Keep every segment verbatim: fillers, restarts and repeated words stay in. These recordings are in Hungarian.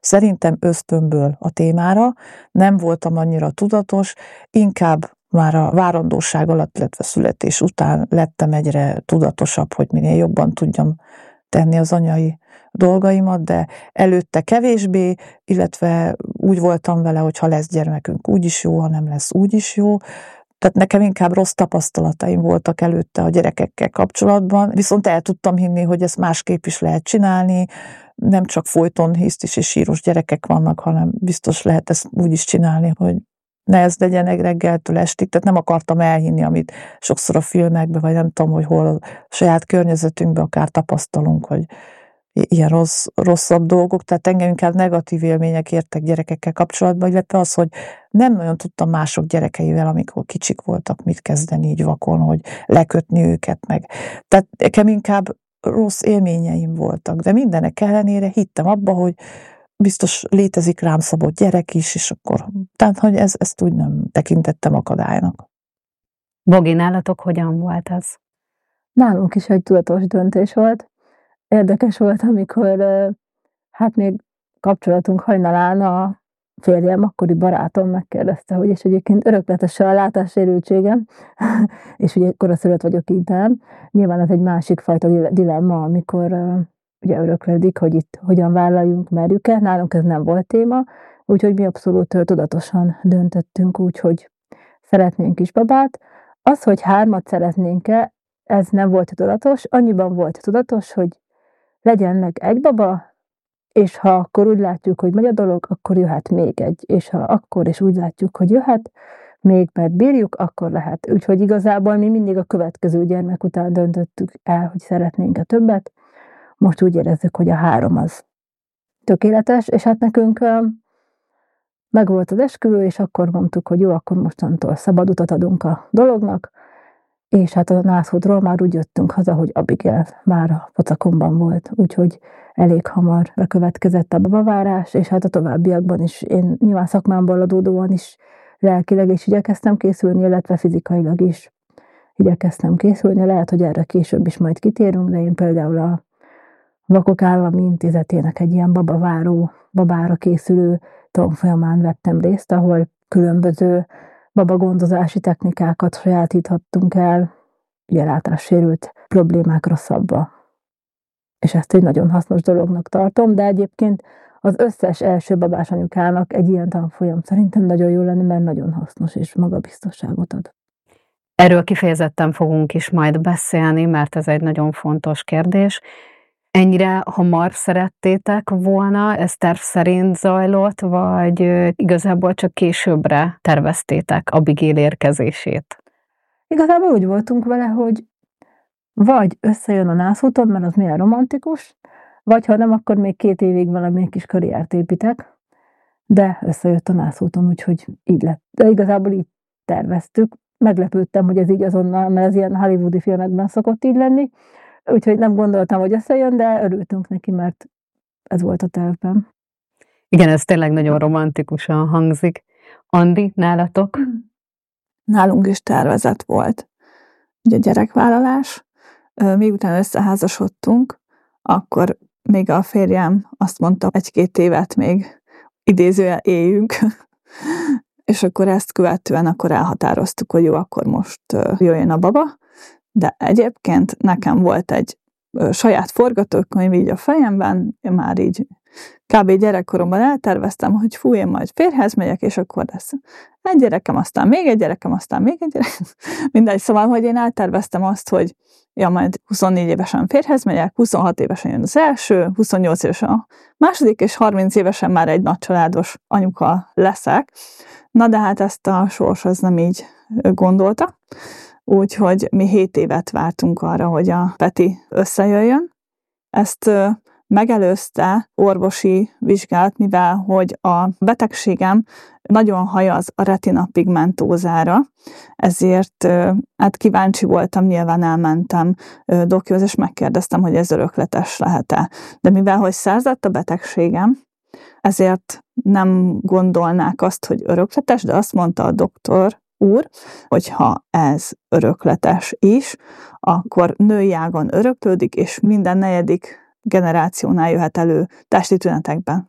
szerintem ösztönből a témára, nem voltam annyira tudatos, inkább már a várandóság alatt, illetve születés után lettem egyre tudatosabb, hogy minél jobban tudjam tenni az anyai dolgaimat, de előtte kevésbé, illetve úgy voltam vele, hogy ha lesz gyermekünk, úgyis jó, ha nem lesz, úgyis jó. Tehát nekem inkább rossz tapasztalataim voltak előtte a gyerekekkel kapcsolatban, viszont el tudtam hinni, hogy ezt másképp is lehet csinálni, nem csak folyton hisztis és síros gyerekek vannak, hanem biztos lehet ezt úgy is csinálni, hogy ne ez legyen reggeltől estig, tehát nem akartam elhinni, amit sokszor a filmekben, vagy nem tudom, hogy hol a saját környezetünkben akár tapasztalunk, hogy ilyen rossz, rosszabb dolgok, tehát engem inkább negatív élmények értek gyerekekkel kapcsolatban, illetve az, hogy nem nagyon tudtam mások gyerekeivel, amikor kicsik voltak, mit kezdeni így vakon, hogy lekötni őket meg. Tehát nekem inkább rossz élményeim voltak, de mindenek ellenére hittem abba, hogy biztos létezik rám szabott gyerek is, és akkor, tehát, hogy ez, ezt úgy nem tekintettem akadálynak. Bogi, nálatok hogyan volt ez? Nálunk is egy tudatos döntés volt. Érdekes volt, amikor hát még kapcsolatunk hajnalán a férjem, akkori barátom megkérdezte, hogy és egyébként örökletes a látássérültségem, és ugye koraszülött vagyok innen. Nyilván ez egy másik fajta dilemma, amikor ugye öröklődik, hogy itt hogyan vállaljunk, merjük-e. Nálunk ez nem volt téma, úgyhogy mi abszolút tudatosan döntöttünk úgy, hogy szeretnénk kisbabát. Az, hogy hármat szeretnénk-e, ez nem volt tudatos, annyiban volt tudatos, hogy legyen meg egy baba, és ha akkor úgy látjuk, hogy megy a dolog, akkor jöhet még egy, és ha akkor is úgy látjuk, hogy jöhet, még mert bírjuk, akkor lehet. Úgyhogy igazából mi mindig a következő gyermek után döntöttük el, hogy szeretnénk-e többet. Most úgy érezzük, hogy a három az tökéletes, és hát nekünk meg volt az esküvő, és akkor mondtuk, hogy jó, akkor mostantól szabad utat adunk a dolognak, és hát a nászútról már úgy jöttünk haza, hogy Abigail már a pocakomban volt, úgyhogy elég hamar bekövetkezett a babavárás, és hát a továbbiakban is én nyilván szakmámból adódóan is lelkileg is igyekeztem készülni, illetve fizikailag is igyekeztem készülni. Lehet, hogy erre később is majd kitérünk, de én például a Vakok Állami Intézetének egy ilyen babaváró, babára készülő tanfolyamán vettem részt, ahol különböző babagondozási technikákat sajátíthattunk el, ugye látássérült problémákra szabva. És ezt egy nagyon hasznos dolognak tartom, de egyébként az összes első babás anyukának egy ilyen tanfolyam szerintem nagyon jó lenne, mert nagyon hasznos és magabiztosságot ad. Erről kifejezetten fogunk is majd beszélni, mert ez egy nagyon fontos kérdés. Ennyire hamar szerettétek volna, ez terv szerint zajlott, vagy igazából csak későbbre terveztétek Abigail érkezését? Igazából úgy voltunk vele, hogy vagy összejön a nászúton, mert az milyen romantikus, vagy ha nem, akkor még két évig valami kis karriert építek, de összejött a nászúton, úgyhogy így lett. De igazából így terveztük. Meglepődtem, hogy ez így azonnal, mert ez ilyen hollywoodi filmekben szokott így lenni, úgyhogy nem gondoltam, hogy összejön, de örültünk neki, mert ez volt a tervben. Igen, ez tényleg nagyon romantikusan hangzik. Andi, nálatok? Nálunk is tervezett volt. Ugye a gyerekvállalás. Miután összeházasodtunk, akkor még a férjem azt mondta, egy-két évet még idézően éljünk, és akkor ezt követően akkor elhatároztuk, hogy jó, akkor most jöjjön a baba, de egyébként nekem volt egy saját forgatókönyv így a fejemben, én már így kb. Gyerekkoromban elterveztem, hogy fú, én majd férjhez megyek, és akkor lesz egy gyerekem, aztán még egy gyerekem, aztán még egy gyerekem. Mindegy, szóval, hogy én elterveztem azt, hogy ja, majd huszonnégy évesen férjhez megyek, huszonhat évesen jön az első, huszonnyolc évesen a második, és harminc évesen már egy nagycsaládos anyuka leszek. Na de hát ezt a sors az nem így gondolta. Úgyhogy mi hét évet vártunk arra, hogy a Peti összejöjjön. Ezt megelőzte orvosi vizsgálat, mivel hogy a betegségem nagyon hajaz a retina pigmentózára, ezért hát kíváncsi voltam, nyilván elmentem dokihoz, és megkérdeztem, hogy ez örökletes lehet-e. De mivel hogy századt a betegségem, ezért nem gondolnák azt, hogy örökletes, de azt mondta a doktor úr, hogyha ez örökletes is, akkor női ágon öröklődik, és minden negyedik generációnál jöhet elő testi tünetekben.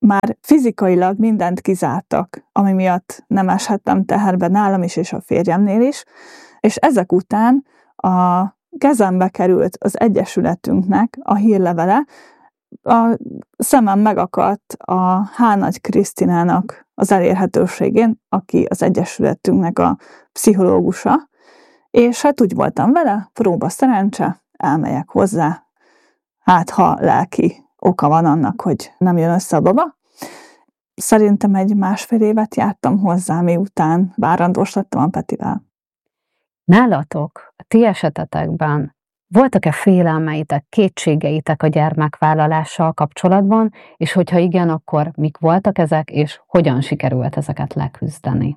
már fizikailag mindent kizártak, ami miatt nem eshettem teherbe nálam is, és a férjemnél is, és ezek után a kezembe került az egyesületünknek a hírlevele, a szemem megakadt a H. Nagy Krisztinának az elérhetőségén, aki az egyesületünknek a pszichológusa, és hát úgy voltam vele, próba szerencse, elmegyek hozzá, hát ha lelki oka van annak, hogy nem jön össze a baba. Szerintem egy másfél évet jártam hozzá, miután várandós lettem a Petivel. Nálatok, a ti esetetekben voltak-e félelmeitek, kétségeitek a gyermekvállalással kapcsolatban, és hogyha igen, akkor mik voltak ezek, és hogyan sikerült ezeket leküzdeni?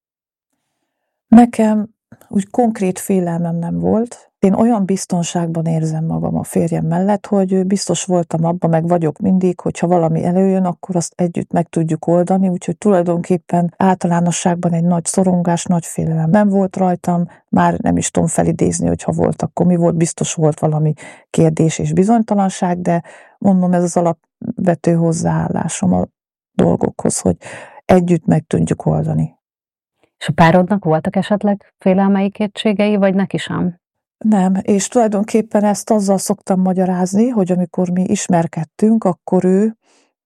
Nekem úgy konkrét félelmem nem volt. Én olyan biztonságban érzem magam a férjem mellett, hogy biztos voltam abban, meg vagyok mindig, hogyha valami előjön, akkor azt együtt meg tudjuk oldani, úgyhogy tulajdonképpen általánosságban egy nagy szorongás, nagy félelem nem volt rajtam, már nem is tudom felidézni, hogyha volt, akkor mi volt, biztos volt valami kérdés és bizonytalanság, de mondom, ez az alapvető hozzáállásom a dolgokhoz, hogy együtt meg tudjuk oldani. És a párodnak voltak esetleg félelmei, kétségei, vagy neki sem? Nem, és tulajdonképpen ezt azzal szoktam magyarázni, hogy amikor mi ismerkedtünk, akkor ő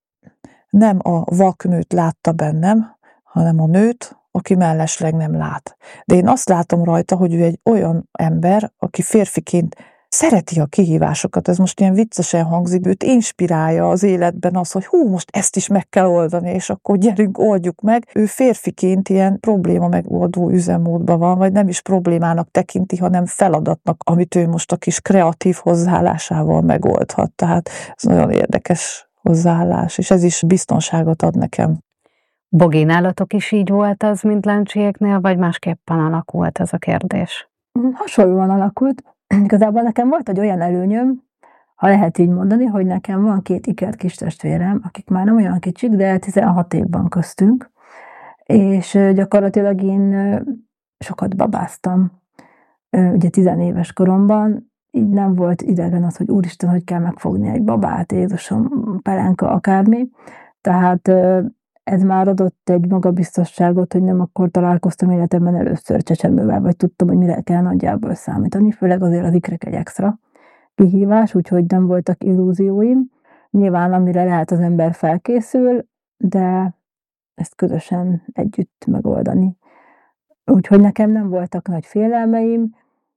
nem a vaknőt látta bennem, hanem a nőt, aki mellesleg nem lát. De én azt látom rajta, hogy ő egy olyan ember, aki férfiként szereti a kihívásokat, ez most ilyen viccesen hangzik, őt inspirálja az életben az, hogy hú, most ezt is meg kell oldani, és akkor gyerünk, oldjuk meg. Ő férfiként ilyen probléma megoldó üzemmódban van, vagy nem is problémának tekinti, hanem feladatnak, amit ő most a kis kreatív hozzáállásával megoldhat. Tehát ez nagyon érdekes hozzáállás, és ez is biztonságot ad nekem. Bogi, nálatok is így volt ez, mint Lencsiéknél, vagy másképpen alakult ez a kérdés? Hasonlóan alakult. Igazából nekem volt egy olyan előnyöm, ha lehet így mondani, hogy nekem van két ikert kis testvérem, akik már nem olyan kicsik, de tizenhat évben köztünk, és gyakorlatilag én sokat babáztam. Ugye tizenéves koromban, így nem volt idegen az, hogy úristen, hogy kell megfogni egy babát, Jézusom, pelenka, akármi. Tehát ez már adott egy magabiztosságot, hogy nem akkor találkoztam életemben először csecsemővel, vagy tudtam, hogy mire kell nagyjából számítani, főleg azért az ikrek egy extra kihívás, úgyhogy nem voltak illúzióim. Nyilván, amire lehet az ember felkészül, de ezt közösen együtt megoldani. Úgyhogy nekem nem voltak nagy félelmeim,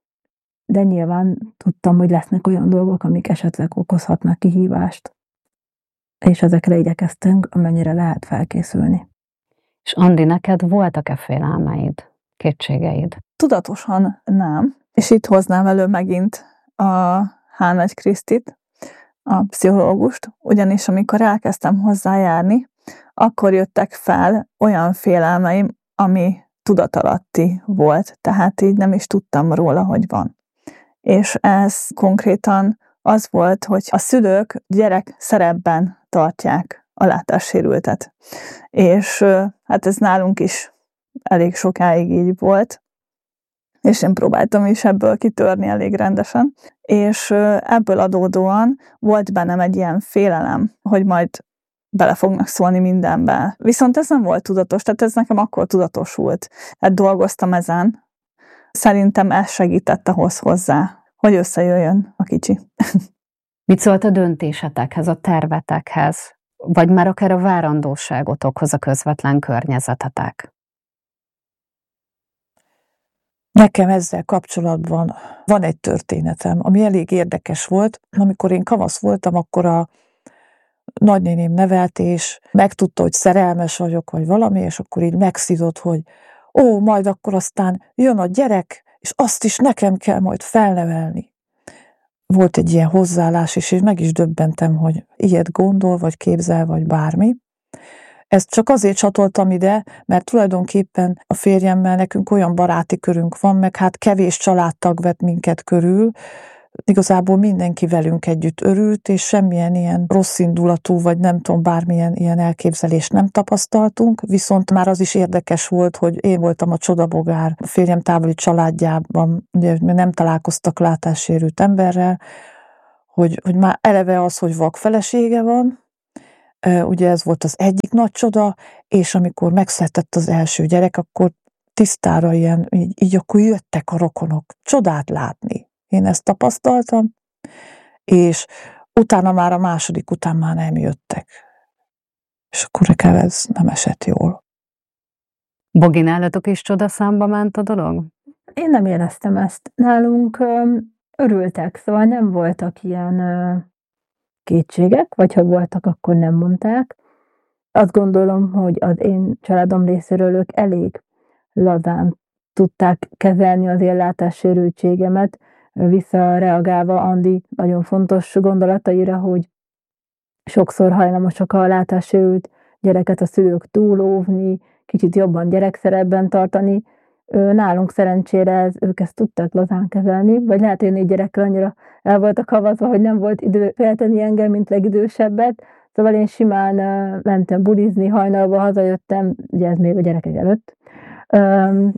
de nyilván tudtam, hogy lesznek olyan dolgok, amik esetleg okozhatnak kihívást. És ezekre igyekeztünk, amennyire lehet felkészülni. És Andi, neked voltak-e félelmeid, kétségeid? Tudatosan nem, és itt hoznám elő megint a H. Nagy Krisztit, a pszichológust, ugyanis amikor elkezdtem hozzájárni, akkor jöttek fel olyan félelmeim, ami tudatalatti volt, tehát így nem is tudtam róla, hogy van. És ez konkrétan az volt, hogy a szülők gyerek szerepben tartják a látássérültet. És hát ez nálunk is elég sokáig így volt, és én próbáltam is ebből kitörni elég rendesen, és ebből adódóan volt bennem egy ilyen félelem, hogy majd bele fognak szólni mindenbe. Viszont ez nem volt tudatos, tehát ez nekem akkor tudatosult. Hát dolgoztam ezen. Szerintem ez segített ahhoz hozzá, hogy összejöjjön a kicsi. Mit szólt a döntésetekhez, a tervetekhez, vagy már akár a várandóságotokhoz a közvetlen környezetetek? Nekem ezzel kapcsolatban van egy történetem, ami elég érdekes volt. Amikor én kamasz voltam, akkor a nagynéném nevelt, és megtudta, hogy szerelmes vagyok, vagy valami, és akkor így megszidott, hogy ó, majd akkor aztán jön a gyerek, és azt is nekem kell majd felnevelni. Volt egy ilyen hozzáállás, és én meg is döbbentem, hogy ilyet gondol, vagy képzel, vagy bármi. Ezt csak azért csatoltam ide, mert tulajdonképpen a férjemmel nekünk olyan baráti körünk van, meg hát kevés családtag vett minket körül, igazából mindenki velünk együtt örült, és semmilyen ilyen rossz indulatú, vagy nem tudom, bármilyen ilyen elképzelést nem tapasztaltunk, viszont már az is érdekes volt, hogy én voltam a csodabogár a férjem távoli családjában, ugye nem találkoztak látássérült emberrel, hogy, hogy már eleve az, hogy vak felesége van, ugye ez volt az egyik nagy csoda, és amikor megszületett az első gyerek, akkor tisztára ilyen, így, így akkor jöttek a rokonok csodát látni. Én ezt tapasztaltam, és utána már a második után már nem jöttek. És akkor nekem ez nem esett jól. Bogi, nálatok is csodaszámba ment a dolog? Én nem éreztem ezt. Nálunk ö, örültek, szóval nem voltak ilyen ö, kétségek, vagy ha voltak, akkor nem mondták. Azt gondolom, hogy az én családom részéről ők elég lazán tudták kezelni az én látássérültségemet, visszareagálva Andi nagyon fontos gondolataira, hogy sokszor hajlamosak a látássérült gyereket a szülők túlóvni, kicsit jobban gyerekszerepben tartani. Nálunk szerencsére ez, ők ezt tudták lazán kezelni, vagy lehet, hogy négy gyerekkel annyira el voltak havazva, hogy nem volt idő félteni engem, mint legidősebbet. Szóval én simán mentem bulizni, hajnalba hazajöttem, ugye ez még a gyerekek előtt. Um,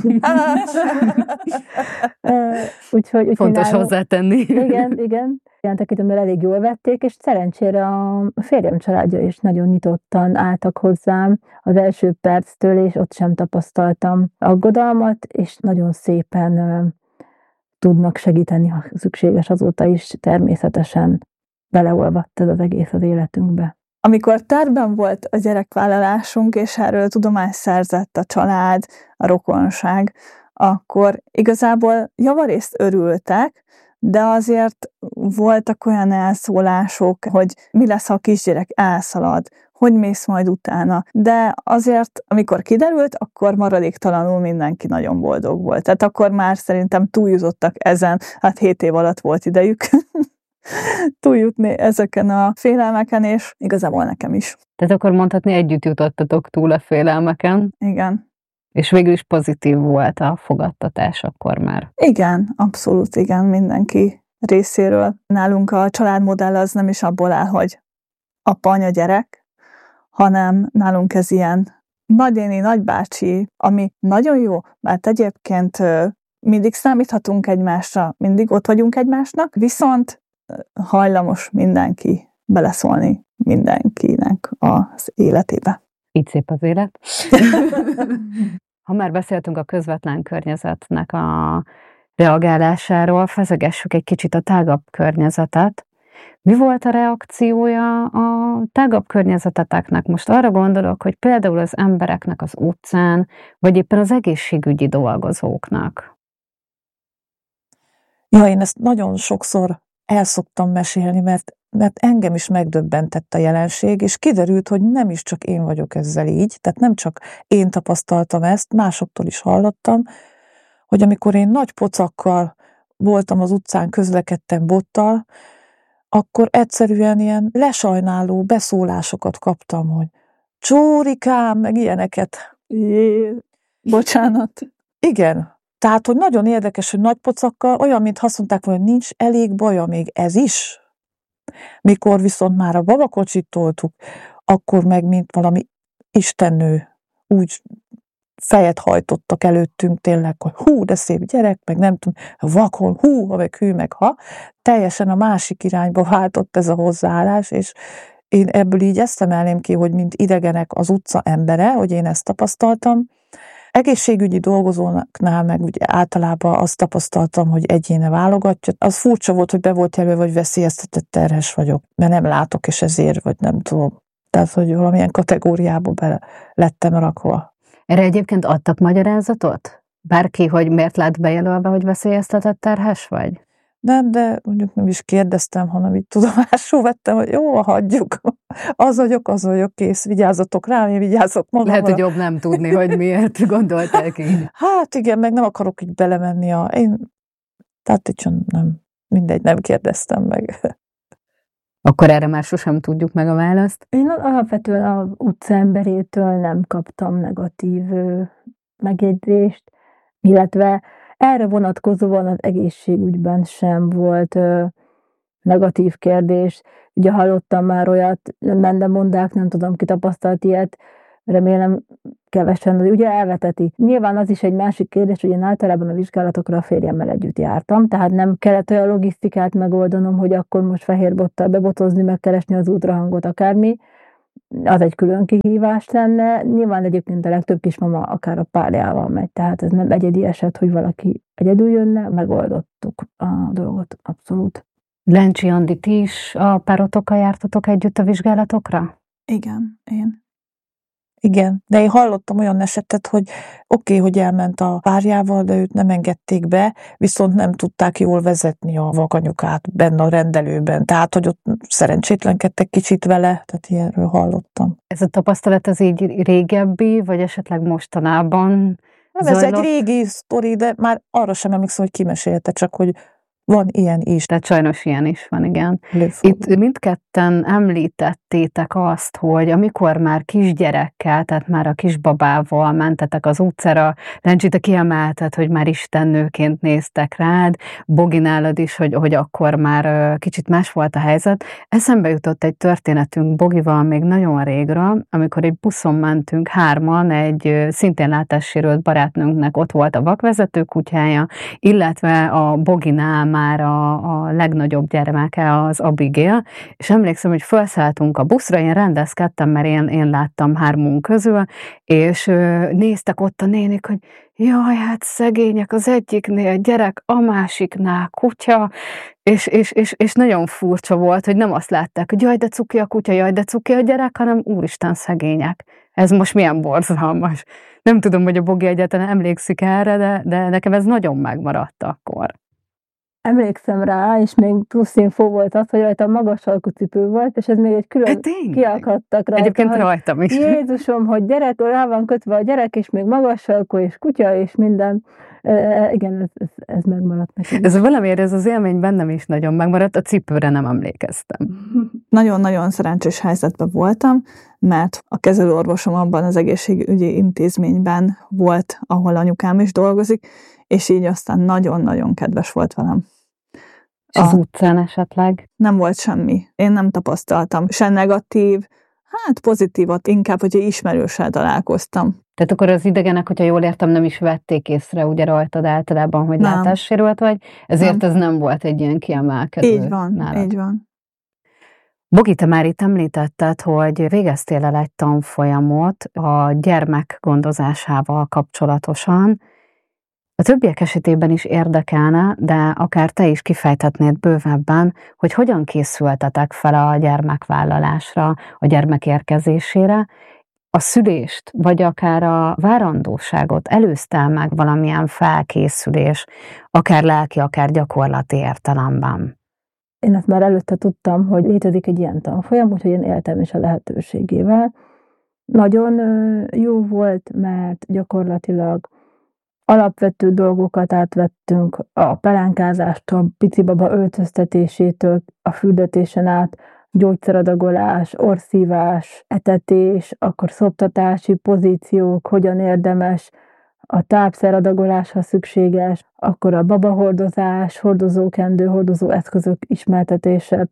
úgyhogy, Fontos nálunk, hozzátenni. Igen, igen. Ilyen tekintetben elég jól vették, és szerencsére a férjem családja is nagyon nyitottan álltak hozzám az első perctől, és ott sem tapasztaltam aggodalmat, és nagyon szépen uh, tudnak segíteni, ha szükséges, azóta is természetesen beleolvadt ez az egész az életünkbe. Amikor tervben volt a gyerekvállalásunk, és erről tudomást szerzett a család, a rokonság, akkor igazából javarészt örültek, de azért voltak olyan elszólások, hogy mi lesz, ha a kisgyerek elszalad, hogy mész majd utána. De azért, amikor kiderült, akkor maradéktalanul mindenki nagyon boldog volt. Tehát akkor már szerintem túljutottak ezen, hát hét év alatt volt idejük túljutni ezeken a félelmeken, és igazából nekem is. Tehát akkor mondhatni, együtt jutottatok túl a félelmeken. Igen. És végül is pozitív volt a fogadtatás akkor már. Igen, abszolút igen, mindenki részéről. Nálunk a családmodell az nem is abból áll, hogy apa, anya, gyerek, hanem nálunk ez ilyen nagynéni, nagybácsi, ami nagyon jó, mert egyébként mindig számíthatunk egymásra, mindig ott vagyunk egymásnak, viszont hajlamos mindenki beleszólni mindenkinek az életébe. Így szép az élet. Ha már beszéltünk a közvetlen környezetnek a reagálásáról, fezegessük egy kicsit a tágabb környezetet. Mi volt a reakciója a tágabb környezeteteknek? Most arra gondolok, hogy például az embereknek az utcán, vagy éppen az egészségügyi dolgozóknak. Ja, én ezt nagyon sokszor el szoktam mesélni, mert, mert engem is megdöbbentett a jelenség, és kiderült, hogy nem is csak én vagyok ezzel így, tehát nem csak én tapasztaltam ezt, másoktól is hallottam, hogy amikor én nagy pocakkal voltam az utcán, közlekedtem bottal, akkor egyszerűen ilyen lesajnáló beszólásokat kaptam, hogy csórikám, meg ilyeneket. Jé, bocsánat. Igen. Tehát, hogy nagyon érdekes, hogy nagy pocakkal, olyan, mint azt mondták, hogy nincs elég baja még ez is. Mikor viszont már a babakocsit toltuk, akkor meg, mint valami istennő, úgy fejet hajtottak előttünk tényleg, hogy hú, de szép gyerek, meg nem tudom, vakon, hú, ha meg hű, meg ha. Teljesen a másik irányba váltott ez a hozzáállás, és én ebből így ezt emelném ki, hogy mint idegenek az utca embere, hogy én ezt tapasztaltam. Egészségügyi dolgozóknál meg ugye általában azt tapasztaltam, hogy egyéne válogatja. Az furcsa volt, hogy be volt jelölve, vagy veszélyeztetett terhes vagyok, mert nem látok, és ezért, vagy nem tudom. Tehát, hogy valamilyen kategóriába bele lettem rakva. Erre egyébként adtak magyarázatot? Bárki, hogy miért lett bejelölve, hogy veszélyeztetett terhes vagy? Nem, de mondjuk nem is kérdeztem, hanem így tudomásul vettem, hogy jó, hagyjuk. Az vagyok, az vagyok, kész, vigyázzatok rám, én vigyázok magamra. Lehet, hogy jobb nem tudni, hogy miért gondoltál ki. Hát igen, meg nem akarok így belemenni a... Én... Tehát így nem, mindegy, nem kérdeztem meg. Akkor erre már sosem tudjuk meg a választ. Én alapvetően az utca emberétől nem kaptam negatív megjegyzést, illetve erre vonatkozóan az egészségügyben sem volt ö, negatív kérdés. Ugye hallottam már olyat, mendemondák, nem tudom, ki tapasztalt ilyet, remélem kevesen, ugye elveteti. Nyilván az is egy másik kérdés, hogy én általában a vizsgálatokra a férjemmel együtt jártam, tehát nem kellett olyan logisztikát megoldanom, hogy akkor most fehér bottal bebotozni, megkeresni az ultrahangot, akármi. az egy külön kihívás lenne. Nyilván egyébként a legtöbb kismama akár a párjával megy, tehát ez nem egyedi eset, hogy valaki egyedül jönne, megoldottuk a dolgot, abszolút. Lencsi Andi, ti is a párotokkal jártatok együtt a vizsgálatokra? Igen, én. Igen, de én hallottam olyan esetet, hogy oké, okay, hogy elment a párjával, de őt nem engedték be, viszont nem tudták jól vezetni a vakanyukát benne a rendelőben. Tehát, hogy ott szerencsétlenkedtek kicsit vele, tehát ilyenről hallottam. Ez a tapasztalat az így régebbi, vagy esetleg mostanában Nem, ez egy régi sztori, de már arra sem emlékszem, hogy kimesélte, csak hogy van ilyen is. Tehát sajnos ilyen is van, igen. Lőfordul. Itt mindketten említettétek azt, hogy amikor már kisgyerekkel, tehát már a kisbabával mentetek az utcára, Lencsi, te kiemelted, hogy már istennőként néztek rád, Bogi nálad is, hogy, hogy akkor már kicsit más volt a helyzet. Eszembe jutott egy történetünk Bogival még nagyon régről, amikor egy buszon mentünk hárman, egy szintén látássérült barátnőnknek ott volt a vakvezető kutyája, illetve a Boginál már a, a legnagyobb gyermeke, az Abigail, és emlékszem, hogy felszálltunk a buszra, én rendezkedtem, mert én, én láttam hármunk közül, és ö, néztek ott a nénik, hogy jaj, hát szegények, az egyiknél gyerek, a másiknál kutya, és, és, és, és nagyon furcsa volt, hogy nem azt látták, hogy jaj, de cuki a kutya, jaj, de cuki a gyerek, hanem úristen, szegények. Ez most milyen borzalmas. Nem tudom, hogy a Bogi egyáltalán emlékszik erre, de, de nekem ez nagyon megmaradt akkor. Emlékszem rá, és még plusz infó volt az, hogy rajta magas alkucipő volt, és ez még egy külön kiakadtak rajta. Egyébként rajtam is. Jézusom, hogy gyerek, rá van kötve a gyerek, és még magas alkú, és kutya, és minden. E, igen, ez, ez, ez megmaradt nekem. Ez valamiért ez az élmény bennem is nagyon megmaradt, a cipőre nem emlékeztem. Nagyon-nagyon szerencsés helyzetben voltam, mert a kezelőorvosom abban az egészségügyi intézményben volt, ahol anyukám is dolgozik, és így aztán nagyon-nagyon kedves volt velem. És az utcán esetleg? Nem volt semmi. Én nem tapasztaltam se negatív, hát pozitívat, inkább, hogyha ismerőssel találkoztam. Tehát akkor az idegenek, hogyha jól értem, nem is vették észre ugye rajtad általában, hogy látássérült vagy, ezért nem. Ez nem volt egy ilyen kiemelkedő. Így van, nálad. így van. Bogi, te már itt említetted, hogy végeztél el egy tanfolyamot a gyermek gondozásával kapcsolatosan. A többiek esetében is érdekelne, de akár te is kifejthetnéd bővebben, hogy hogyan készültetek fel a gyermekvállalásra, a gyermek érkezésére, a szülést, vagy akár a várandóságot előzte el meg valamilyen felkészülés, akár lelki, akár gyakorlati értelemben. Én ezt már előtte tudtam, hogy létezik egy ilyen tanfolyam, úgyhogy én éltem is a lehetőségével. Nagyon jó volt, mert gyakorlatilag alapvető dolgokat átvettünk, a pelánkázástól, pici baba öltöztetésétől, a fürdetésen át, gyógyszeradagolás, orszívás, etetés, akkor szoptatási pozíciók, hogyan érdemes, a tápszeradagolás, ha szükséges, akkor a babahordozás, hordozókendő, hordozóeszközök ismertetése.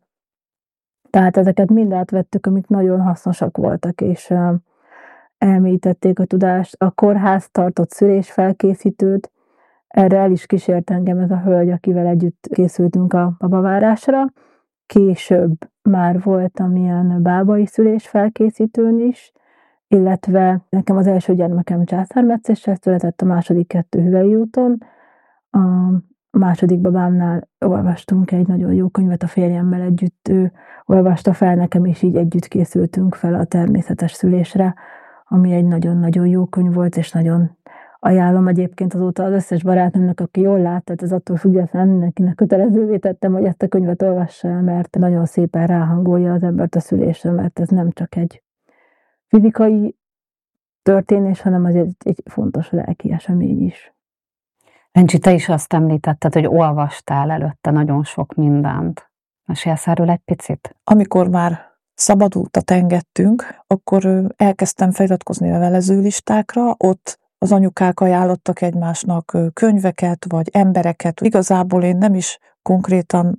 Tehát ezeket mind átvettük, amik nagyon hasznosak voltak, és elmélyítették a tudást. A kórház tartott szülésfelkészítőt, erre el is kísért engem ez a hölgy, akivel együtt készültünk a babavárásra. Később már voltam ilyen bábai szülésfelkészítőn is, illetve nekem az első gyermekem császármetszéssel született, a második kettő hüvely úton. A második babámnál olvastunk egy nagyon jó könyvet a férjemmel együtt, ő olvasta fel nekem, és így együtt készültünk fel a természetes szülésre, ami egy nagyon-nagyon jó könyv volt, és nagyon ajánlom egyébként azóta az összes barátnőmnek, aki jól lát, tehát ez attól függetlenül mindenkinek kötelezővé tettem, hogy ezt a könyvet olvassa el, mert nagyon szépen ráhangolja az embert a szülésre, mert ez nem csak egy fizikai történés, hanem az egy, egy fontos lelki esemény is. Lencsi, te is azt említetted, hogy olvastál előtte nagyon sok mindent. Mesélsz erről egy picit? Amikor már szabadultat engedtünk, akkor elkezdtem feliratkozni levelezőlistákra, ott az anyukák ajánlottak egymásnak könyveket, vagy embereket. Igazából én nem is konkrétan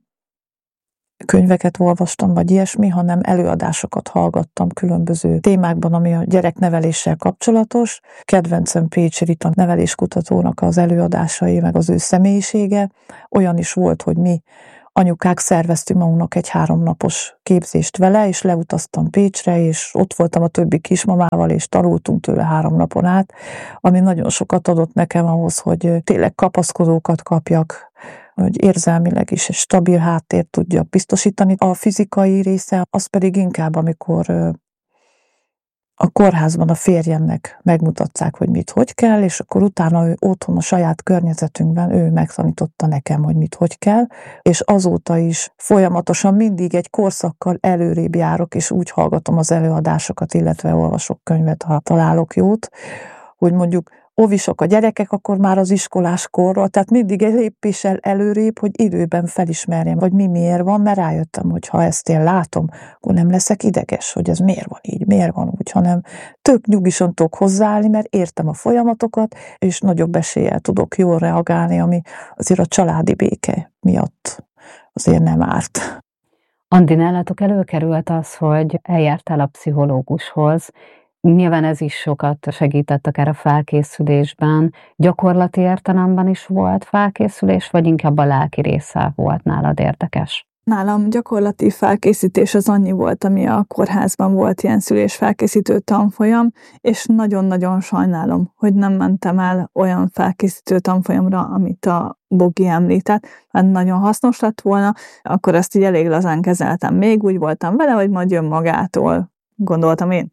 könyveket olvastam, vagy ilyesmi, hanem előadásokat hallgattam különböző témákban, ami a gyerekneveléssel kapcsolatos. Kedvencem Pécsi Rita neveléskutatónak az előadásai, meg az ő személyisége. Olyan is volt, hogy mi anyukák szerveztünk magunknak egy háromnapos képzést vele, és leutaztam Pécsre, és ott voltam a többi kismamával, és tanultunk tőle három napon át, ami nagyon sokat adott nekem ahhoz, hogy tényleg kapaszkodókat kapjak, hogy érzelmileg is egy stabil háttért tudjak biztosítani. A fizikai része az pedig inkább, amikor a kórházban a férjemnek megmutatták, hogy mit, hogy kell, és akkor utána ő otthon a saját környezetünkben, ő megtanította nekem, hogy mit, hogy kell, és azóta is folyamatosan mindig egy korszakkal előrébb járok, és úgy hallgatom az előadásokat, illetve olvasok könyvet, ha találok jót, hogy mondjuk óvisok a gyerekek, akkor már az iskolás korról, tehát mindig egy lépéssel előrébb, hogy időben felismerjem, hogy mi miért van, mert rájöttem, hogy ha ezt én látom, akkor nem leszek ideges, hogy ez miért van így, miért van úgy, hanem tök nyugisan tudok hozzáállni, mert értem a folyamatokat, és nagyobb eséllyel tudok jól reagálni, ami azért a családi béke miatt azért nem árt. Andi, nálatok előkerült az, hogy eljártál a pszichológushoz. Nyilván ez is sokat segített akár a felkészülésben. Gyakorlati értelemben is volt felkészülés, vagy inkább a lelki része volt nálad érdekes? Nálam gyakorlati felkészítés az annyi volt, ami a kórházban volt ilyen szülésfelkészítő tanfolyam, és nagyon-nagyon sajnálom, hogy nem mentem el olyan felkészítő tanfolyamra, amit a Bogi említett, mert nagyon hasznos lett volna, akkor ezt így elég lazán kezeltem. Még úgy voltam vele, hogy majd jön magától, gondoltam én.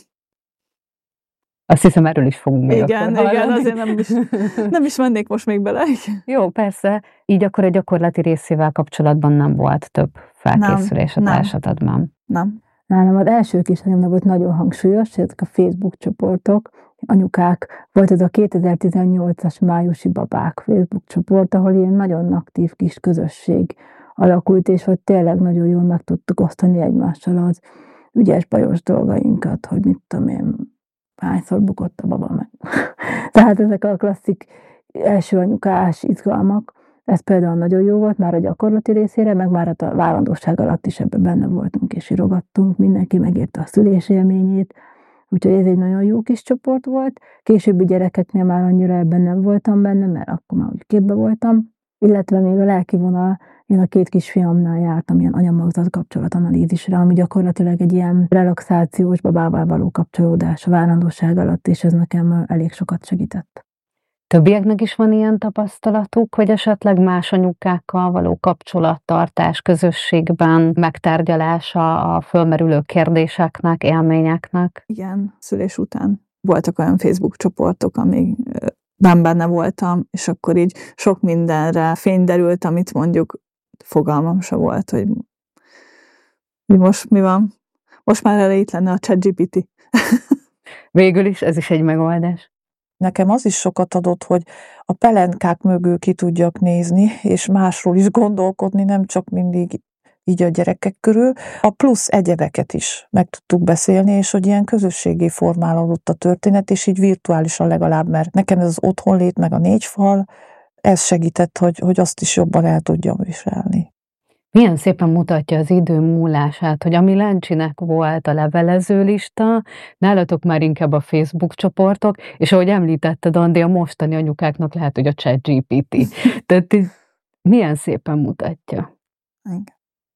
Azt hiszem, erről is fogunk még igen, akkor igen, azért nem is, nem is mennék most még bele. Jó, persze. Így akkor a gyakorlati részével kapcsolatban nem volt több felkészülés a társadalomban. Nem. Nálam az első kisanyomnak volt nagyon hangsúlyos, ezek a Facebook csoportok, anyukák, volt ez a kétezer-tizennyolcas májusi babák Facebook csoport, ahol ilyen nagyon aktív kis közösség alakult, és ott tényleg nagyon jól meg tudtuk osztani egymással az ügyes bajos dolgainkat, hogy mit tudom én, hányszor bukott a baba meg. Tehát ezek a klasszik első anyukás izgalmak, ez például nagyon jó volt már a gyakorlati részére, meg már a várandóság alatt is ebben benne voltunk és írogattunk, mindenki megérte a szülés élményét, úgyhogy ez egy nagyon jó kis csoport volt. Későbbi gyerekeknél már annyira ebben nem voltam benne, mert akkor már úgy képbe voltam, illetve még a lelki vonal, én a két kisfiamnál jártam ilyen anyamagzat kapcsolatanalízisre, ami gyakorlatilag egy ilyen relaxációs babával való kapcsolódás a várandóság alatt, és ez nekem elég sokat segített. Többieknek is van ilyen tapasztalatuk, hogy esetleg más anyukákkal való kapcsolattartás, közösségben megtárgyalása a fölmerülő kérdéseknek, élményeknek? Igen, szülés után voltak olyan Facebook csoportok, amik nem benne voltam, és akkor így sok mindenre fény derült, amit mondjuk fogalmam se volt, hogy, hogy most mi van. Most már erre itt lenne a ChatGPT. Végül is ez is egy megoldás. Nekem az is sokat adott, hogy a pelenkák mögül ki tudjak nézni, és másról is gondolkodni, nem csak mindig így a gyerekek körül. A plusz egyebeket is meg tudtuk beszélni, és hogy ilyen közösségé formálódott a történet, és így virtuálisan legalább, mert nekem ez az otthonlét, meg a négy fal, ez segített, hogy, hogy azt is jobban el tudjam viselni. Milyen szépen mutatja az idő múlását, hogy ami Lencsinek volt a levelező lista, nálatok már inkább a Facebook csoportok, és ahogy említetted, Andi, a mostani anyukáknak lehet, hogy a ChatGPT. Tehát milyen szépen mutatja. Igen.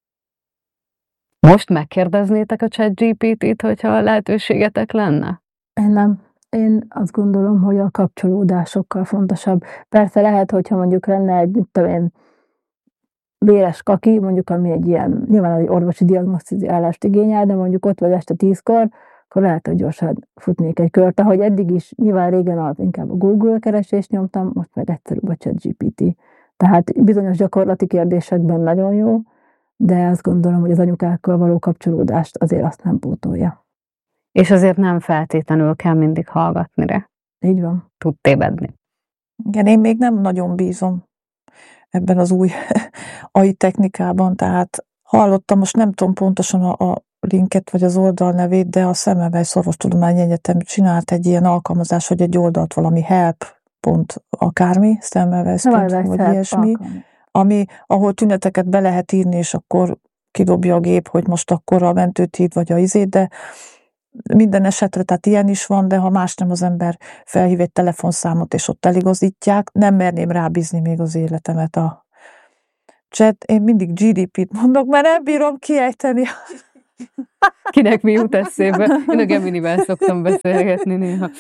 Most megkérdeznétek a ChatGPT-t, hogyha lehetőségetek lenne? Én nem. Én azt gondolom, hogy a kapcsolódás sokkal fontosabb. Persze lehet, hogyha mondjuk lenne egy, mit tudom én, véres kaki, mondjuk ami egy ilyen, nyilván egy orvosi diagnosztizálást igényel, de mondjuk ott vagy este tízkor, akkor lehet, hogy gyorsan futnék egy kört, ahogy eddig is, nyilván régen az inkább a Google keresést nyomtam, most meg egyszerűbb a ChatGPT. Tehát bizonyos gyakorlati kérdésekben nagyon jó, de azt gondolom, hogy az anyukákkal való kapcsolódást azért azt nem pótolja. És azért nem feltétlenül kell mindig hallgatni rá. Így van. Tud tévedni. Igen, én még nem nagyon bízom ebben az új á i technikában, tehát hallottam, most nem tudom pontosan a, a linket vagy az oldal nevét, de a Semmelweis Orvostudományi Egyetem csinált egy ilyen alkalmazás, hogy egy oldalt valami help pont akármi, Semmelweis pont vagy ilyesmi, ami, ahol tüneteket be lehet írni, és akkor kidobja a gép, hogy most akkor a mentőt hív, vagy a izét, de minden esetre, tehát ilyen is van, de ha más nem, az ember felhív egy telefonszámot, és ott eligazítják, nem merném rábízni még az életemet a Chat, én mindig gé dé pét mondok, mert nem bírom kiejteni. Kinek mi jut eszébe? Én a Geminivel szoktam beszélgetni néha.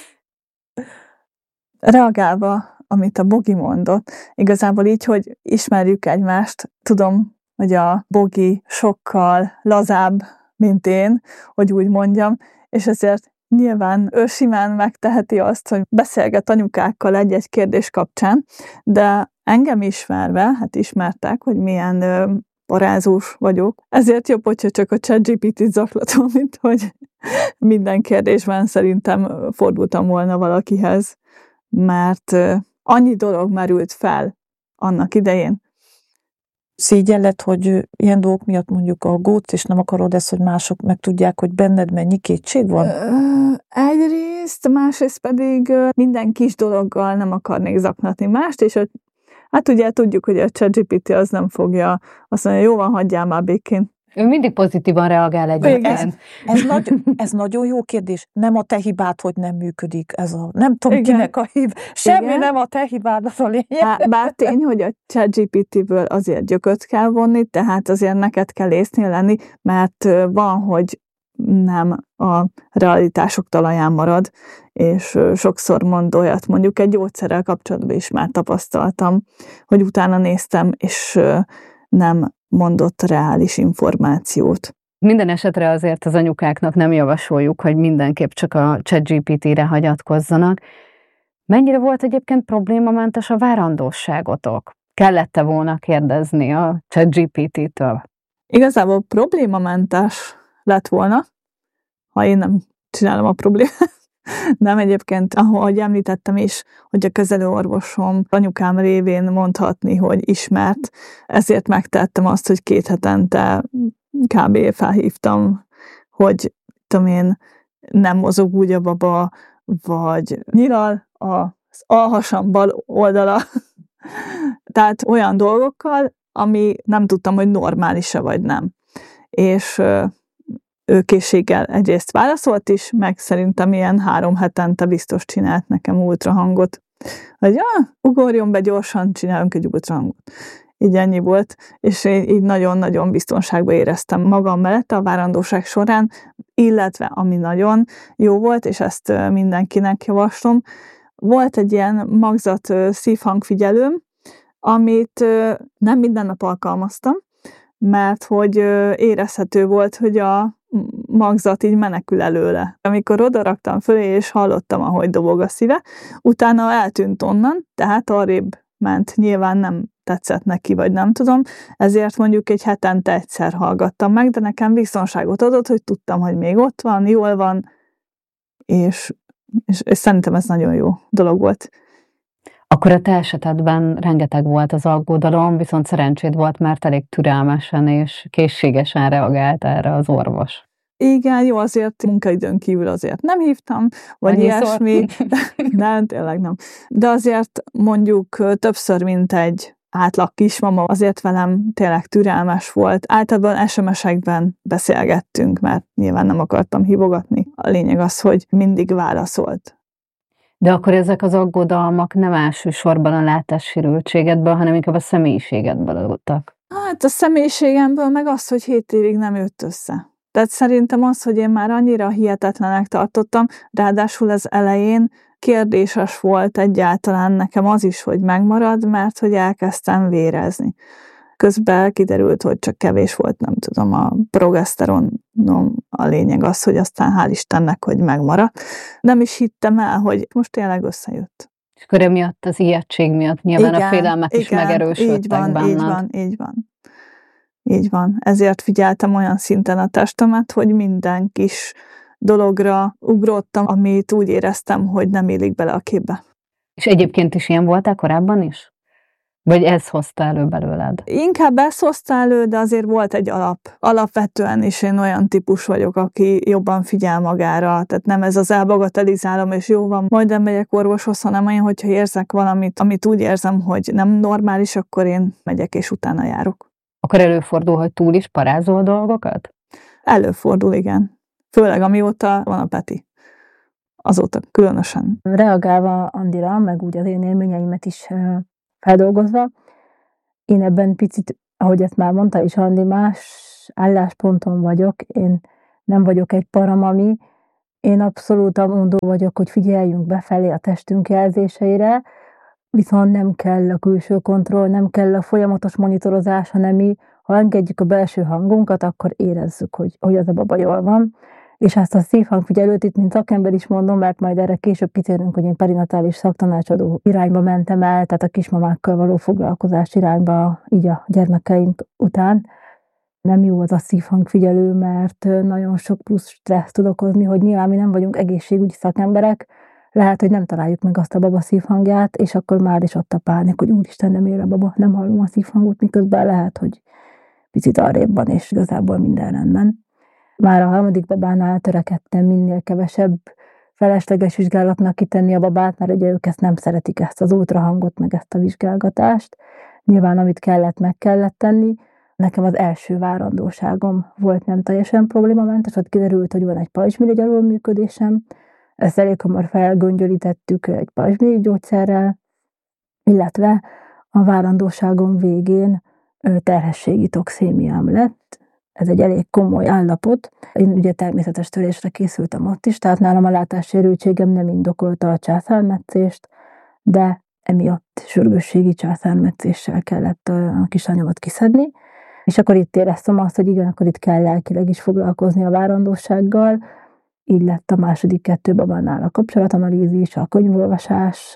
Reagálva, amit a Bogi mondott, igazából így, hogy ismerjük egymást, tudom, hogy a Bogi sokkal lazább, mint én, hogy úgy mondjam, és ezért nyilván ő simán megteheti azt, hogy beszélget anyukákkal egy-egy kérdés kapcsán, de engem ismerve, hát ismertek, hogy milyen ö, parázós vagyok. Ezért jobb, hogyha csak a ChatGPT-t zaklatom, mint hogy minden kérdésben szerintem fordultam volna valakihez, mert ö, annyi dolog merült fel annak idején. Szégyelled, hogy ilyen dolgok miatt mondjuk aggódsz, és nem akarod ezt, hogy mások megtudják, hogy benned mennyi kétség van? Ö, egyrészt, másrészt pedig ö, minden kis dologgal nem akarnék zaklatni mást, és hogy, hát ugye tudjuk, hogy a ChatGPT az nem fogja azt mondani, jó van, hagyjál már békén. Ő mindig pozitívan reagál egyébként. Ez, ez, nagy, ez nagyon jó kérdés. Nem a te hibád, hogy nem működik. Ez a, nem tudom, Igen. kinek a hib. Semmi Igen. nem a te hibád, az a lényeg. Bár, bár tény, hogy a ChatGPT-ből azért gyököt kell vonni, tehát azért neked kell észnél lenni, mert van, hogy nem a realitások talaján marad, és sokszor mond olyat, mondjuk egy gyógyszerrel kapcsolatban is már tapasztaltam, hogy utána néztem, és nem mondott reális információt. Minden esetre azért az anyukáknak nem javasoljuk, hogy mindenképp csak a ChatGPT-re hagyatkozzanak. Mennyire volt egyébként problémamentes a várandóságotok? Kellett-e volna kérdezni a ChatGPT-től? Igazából problémamentes lett volna, ha én nem csinálom a problémát. Nem, egyébként, ahogy említettem is, hogy a kezelőorvosom anyukám révén mondhatni, hogy ismert, ezért megtettem azt, hogy két hetente kb. Felhívtam, hogy tudom én, nem mozog úgy a baba, vagy nyilal az alhasam bal oldala. Tehát olyan dolgokkal, ami nem tudtam, hogy normális-e vagy nem. És ő készséggel egyrészt válaszolt is, meg szerintem ilyen három hetente biztos csinált nekem ultrahangot. Hogy ja, ugorjon be gyorsan, csinálunk egy ultrahangot. Így ennyi volt, és én így nagyon-nagyon biztonságban éreztem magam mellett a várandóság során, illetve ami nagyon jó volt, és ezt mindenkinek javaslom, volt egy ilyen magzat szívhangfigyelőm, amit nem minden nap alkalmaztam, mert hogy érezhető volt, hogy a magzat így menekül előle. Amikor odaraktam fölé, és hallottam, ahogy dobog a szíve, utána eltűnt onnan, tehát arrébb ment, nyilván nem tetszett neki, vagy nem tudom, ezért mondjuk egy hetente egyszer hallgattam meg, de nekem biztonságot adott, hogy tudtam, hogy még ott van, jól van, és, és, és szerintem ez nagyon jó dolog volt. Akkor a te esetedben rengeteg volt az aggódalom, viszont szerencséd volt, mert elég türelmesen és készségesen reagált erre az orvos. Igen, jó, azért munkaidőn kívül azért nem hívtam, vagy Annyiszor? ilyesmi. Nem, tényleg nem. De azért mondjuk többször, mint egy átlag kismama, azért velem tényleg türelmes volt. Általában es em es-ekben beszélgettünk, mert nyilván nem akartam hívogatni. A lényeg az, hogy mindig válaszolt. De akkor ezek az aggodalmak nem elsősorban a látássérültségedből, hanem inkább a személyiségedből adottak. Hát a személyiségemből meg az, hogy hét évig nem jött össze. Tehát szerintem az, hogy én már annyira hihetetlenek tartottam, ráadásul az elején kérdéses volt egyáltalán nekem az is, hogy megmarad, mert hogy elkezdtem vérezni. Közben kiderült, hogy csak kevés volt, nem tudom, a progeszteronom, a lényeg az, hogy aztán hál' Istennek, hogy megmaradt. Nem is hittem el, hogy most tényleg összejött. És akkor emiatt az ijegység miatt nyilván igen, a félelmek igen, is megerősödtek így van, benned. Így van, így van. Így van. Ezért figyeltem olyan szinten a testemet, hogy minden kis dologra ugrottam, amit úgy éreztem, hogy nem élik bele a képbe. És egyébként is ilyen voltál korábban is? Vagy ez hozta elő belőled? Inkább ez hozta elő, de azért volt egy alap. Alapvetően is én olyan típus vagyok, aki jobban figyel magára. Tehát nem ez az elbagatelizálom, és jó van, majd nem megyek orvoshoz, hanem olyan, hogyha érzek valamit, amit úgy érzem, hogy nem normális, akkor én megyek és utána járok. Akkor előfordul, hogy túl is parázol dolgokat? Előfordul, igen. Főleg amióta van a Peti. Azóta különösen. Reagálva Andira, meg úgy az én élményeimet is feldolgozva, én ebben picit ahogy ezt már mondta is Andi, más állásponton vagyok, én nem vagyok egy paramami, én abszolút mondó vagyok, hogy figyeljünk befelé a testünk jelzéseire, viszont nem kell a külső kontroll, nem kell a folyamatos monitorozás, hanem mi, ha engedjük a belső hangunkat, akkor érezzük, hogy, hogy az a baba jól van. És ezt a szívhangfigyelőt itt, mint szakember is mondom, mert majd erre később kitérünk, hogy én perinatális szaktanácsadó irányba mentem el, tehát a kismamákkal való foglalkozás irányba, így a gyermekeim után. Nem jó az a szívhangfigyelő, mert nagyon sok plusz stressz tud okozni, hogy nyilván mi nem vagyunk egészségügyi szakemberek, lehet, hogy nem találjuk meg azt a baba szívhangját, és akkor már is ott a pánik, hogy úristen, nem ér a baba, nem hallom a szívhangot, miközben lehet, hogy picit arrébb van, és igazából minden rendben. Már a harmadik babánál törekedtem minél kevesebb felesleges vizsgálatnak kitenni a babát, mert ugye ők ezt nem szeretik, ezt az ultrahangot, meg ezt a vizsgálgatást. Nyilván, amit kellett, meg kellett tenni. Nekem az első várandóságom volt nem teljesen problémamentes, ott kiderült, hogy van egy pajzsmirigy alulműködésem. Ezt elég hamar felgöngyölítettük egy pajzsmirigy gyógyszerrel, illetve a várandóságom végén terhességi toxémiám lett. Ez egy elég komoly állapot. Én ugye természetes törésre készültem ott is, tehát nálam a látássérültségem nem indokolta a császármetszést, de emiatt sürgősségi császármetszéssel kellett a kisanyamat kiszedni. És akkor itt éreztem azt, hogy igen, akkor itt kell lelkileg is foglalkozni a várandósággal. Így lett a második kettő babánál a kapcsolatanalízis, a könyvolvasás.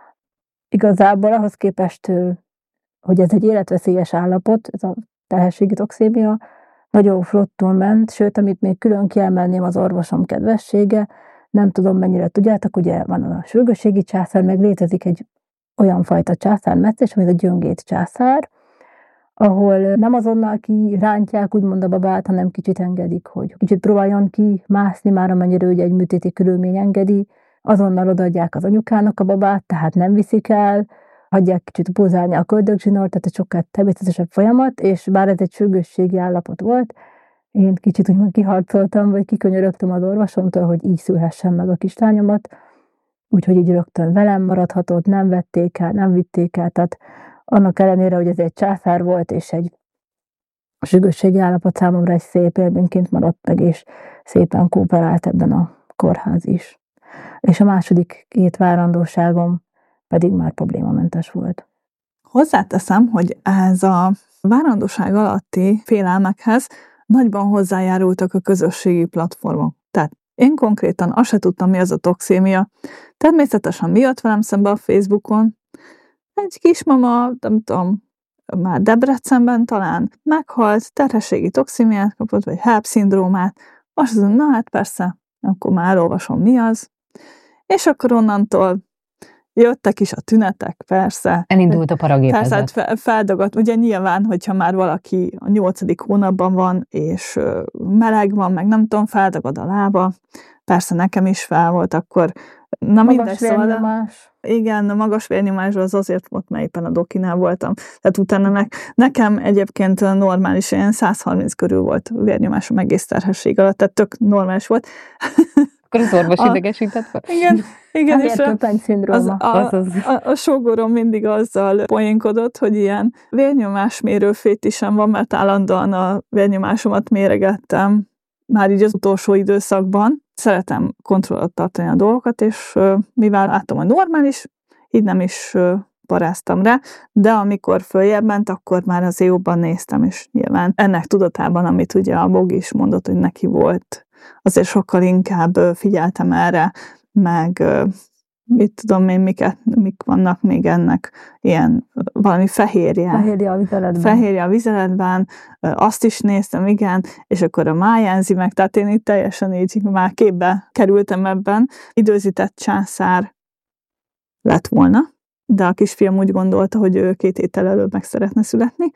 Igazából ahhoz képest, hogy ez egy életveszélyes állapot, ez a terhességi toxémia, nagyon flottul ment, sőt, amit még külön kiemelném, az orvosom kedvessége. Nem tudom, mennyire tudjátok, ugye van a sürgősségi császár, meg létezik egy olyan fajta császármetszés, ami a gyöngét császár, ahol nem azonnal kirántják úgymond a babát, hanem kicsit engedik, hogy kicsit próbáljon kimászni már, amennyire ugye egy műtéti körülmény engedi, azonnal odaadják az anyukának a babát, tehát nem viszik el, hagyják kicsit pulzálni a köldögzsinort, tehát egy sokkal természetesebb folyamat, és bár ez egy sürgősségi állapot volt, én kicsit úgymond kiharcoltam, vagy kikönyörögtem az orvosomtól, hogy így szülhessen meg a kislányomat, úgyhogy így rögtön velem maradhatott, nem vették el, nem vitték el, tehát annak ellenére, hogy ez egy császár volt, és egy sürgősségi állapot számomra egy szép élményként maradt meg, és szépen kooperált ebben a kórház is. És a második két várandóságom pedig már problémamentes volt. Hozzáteszem, hogy ez a várandóság alatti félelmekhez nagyban hozzájárultak a közösségi platformok. Tehát én konkrétan azt se tudtam, mi az a toxémia. Természetesen mi jött velem szembe a Facebookon? Egy kismama, nem tudom, már Debrecenben talán meghalt, terhességi toxémiát kapott, vagy HELP-szindrómát. Azt mondom, na hát persze, akkor már elolvasom, mi az. És akkor onnantól jöttek is a tünetek, persze. Elindult a paragépezet. Persze, feldagadt. Ugye nyilván, hogyha már valaki a nyolcadik hónapban van, és meleg van, meg nem tudom, feldagad a lába. Persze nekem is fel volt, akkor na magas vérnyomás. Igen, a magas vérnyomás az azért volt, mert éppen a dokinál voltam. Tehát utána ne, nekem egyébként normális, ilyen száz harminc körül volt vérnyomásom egész terhesség alatt, tehát tök normális volt. Akkor az orvos idegesített volt? Igen, igen. És a, az, a, a, a sógorom mindig azzal poénkodott, hogy ilyen vérnyomásmérő fétisem van, mert állandóan a vérnyomásomat méregettem már így az utolsó időszakban. Szeretem kontrollat tartani a dolgokat, és mivel látom, hogy normális, így nem is paráztam rá, de amikor följebb ment, akkor már azért jobban néztem, és nyilván ennek tudatában, amit ugye a Bogi is mondott, hogy neki volt, azért sokkal inkább figyeltem erre, meg mit tudom én, miket, mik vannak még ennek, ilyen valami fehérje. Fehérje a vizeletben. Fehérje a vizeletben, azt is néztem, igen, és akkor a májenzimek, tehát én itt teljesen így már képbe kerültem ebben. Időzített császár lett volna, de a kisfiam úgy gondolta, hogy ő két héttel előbb meg szeretne születni,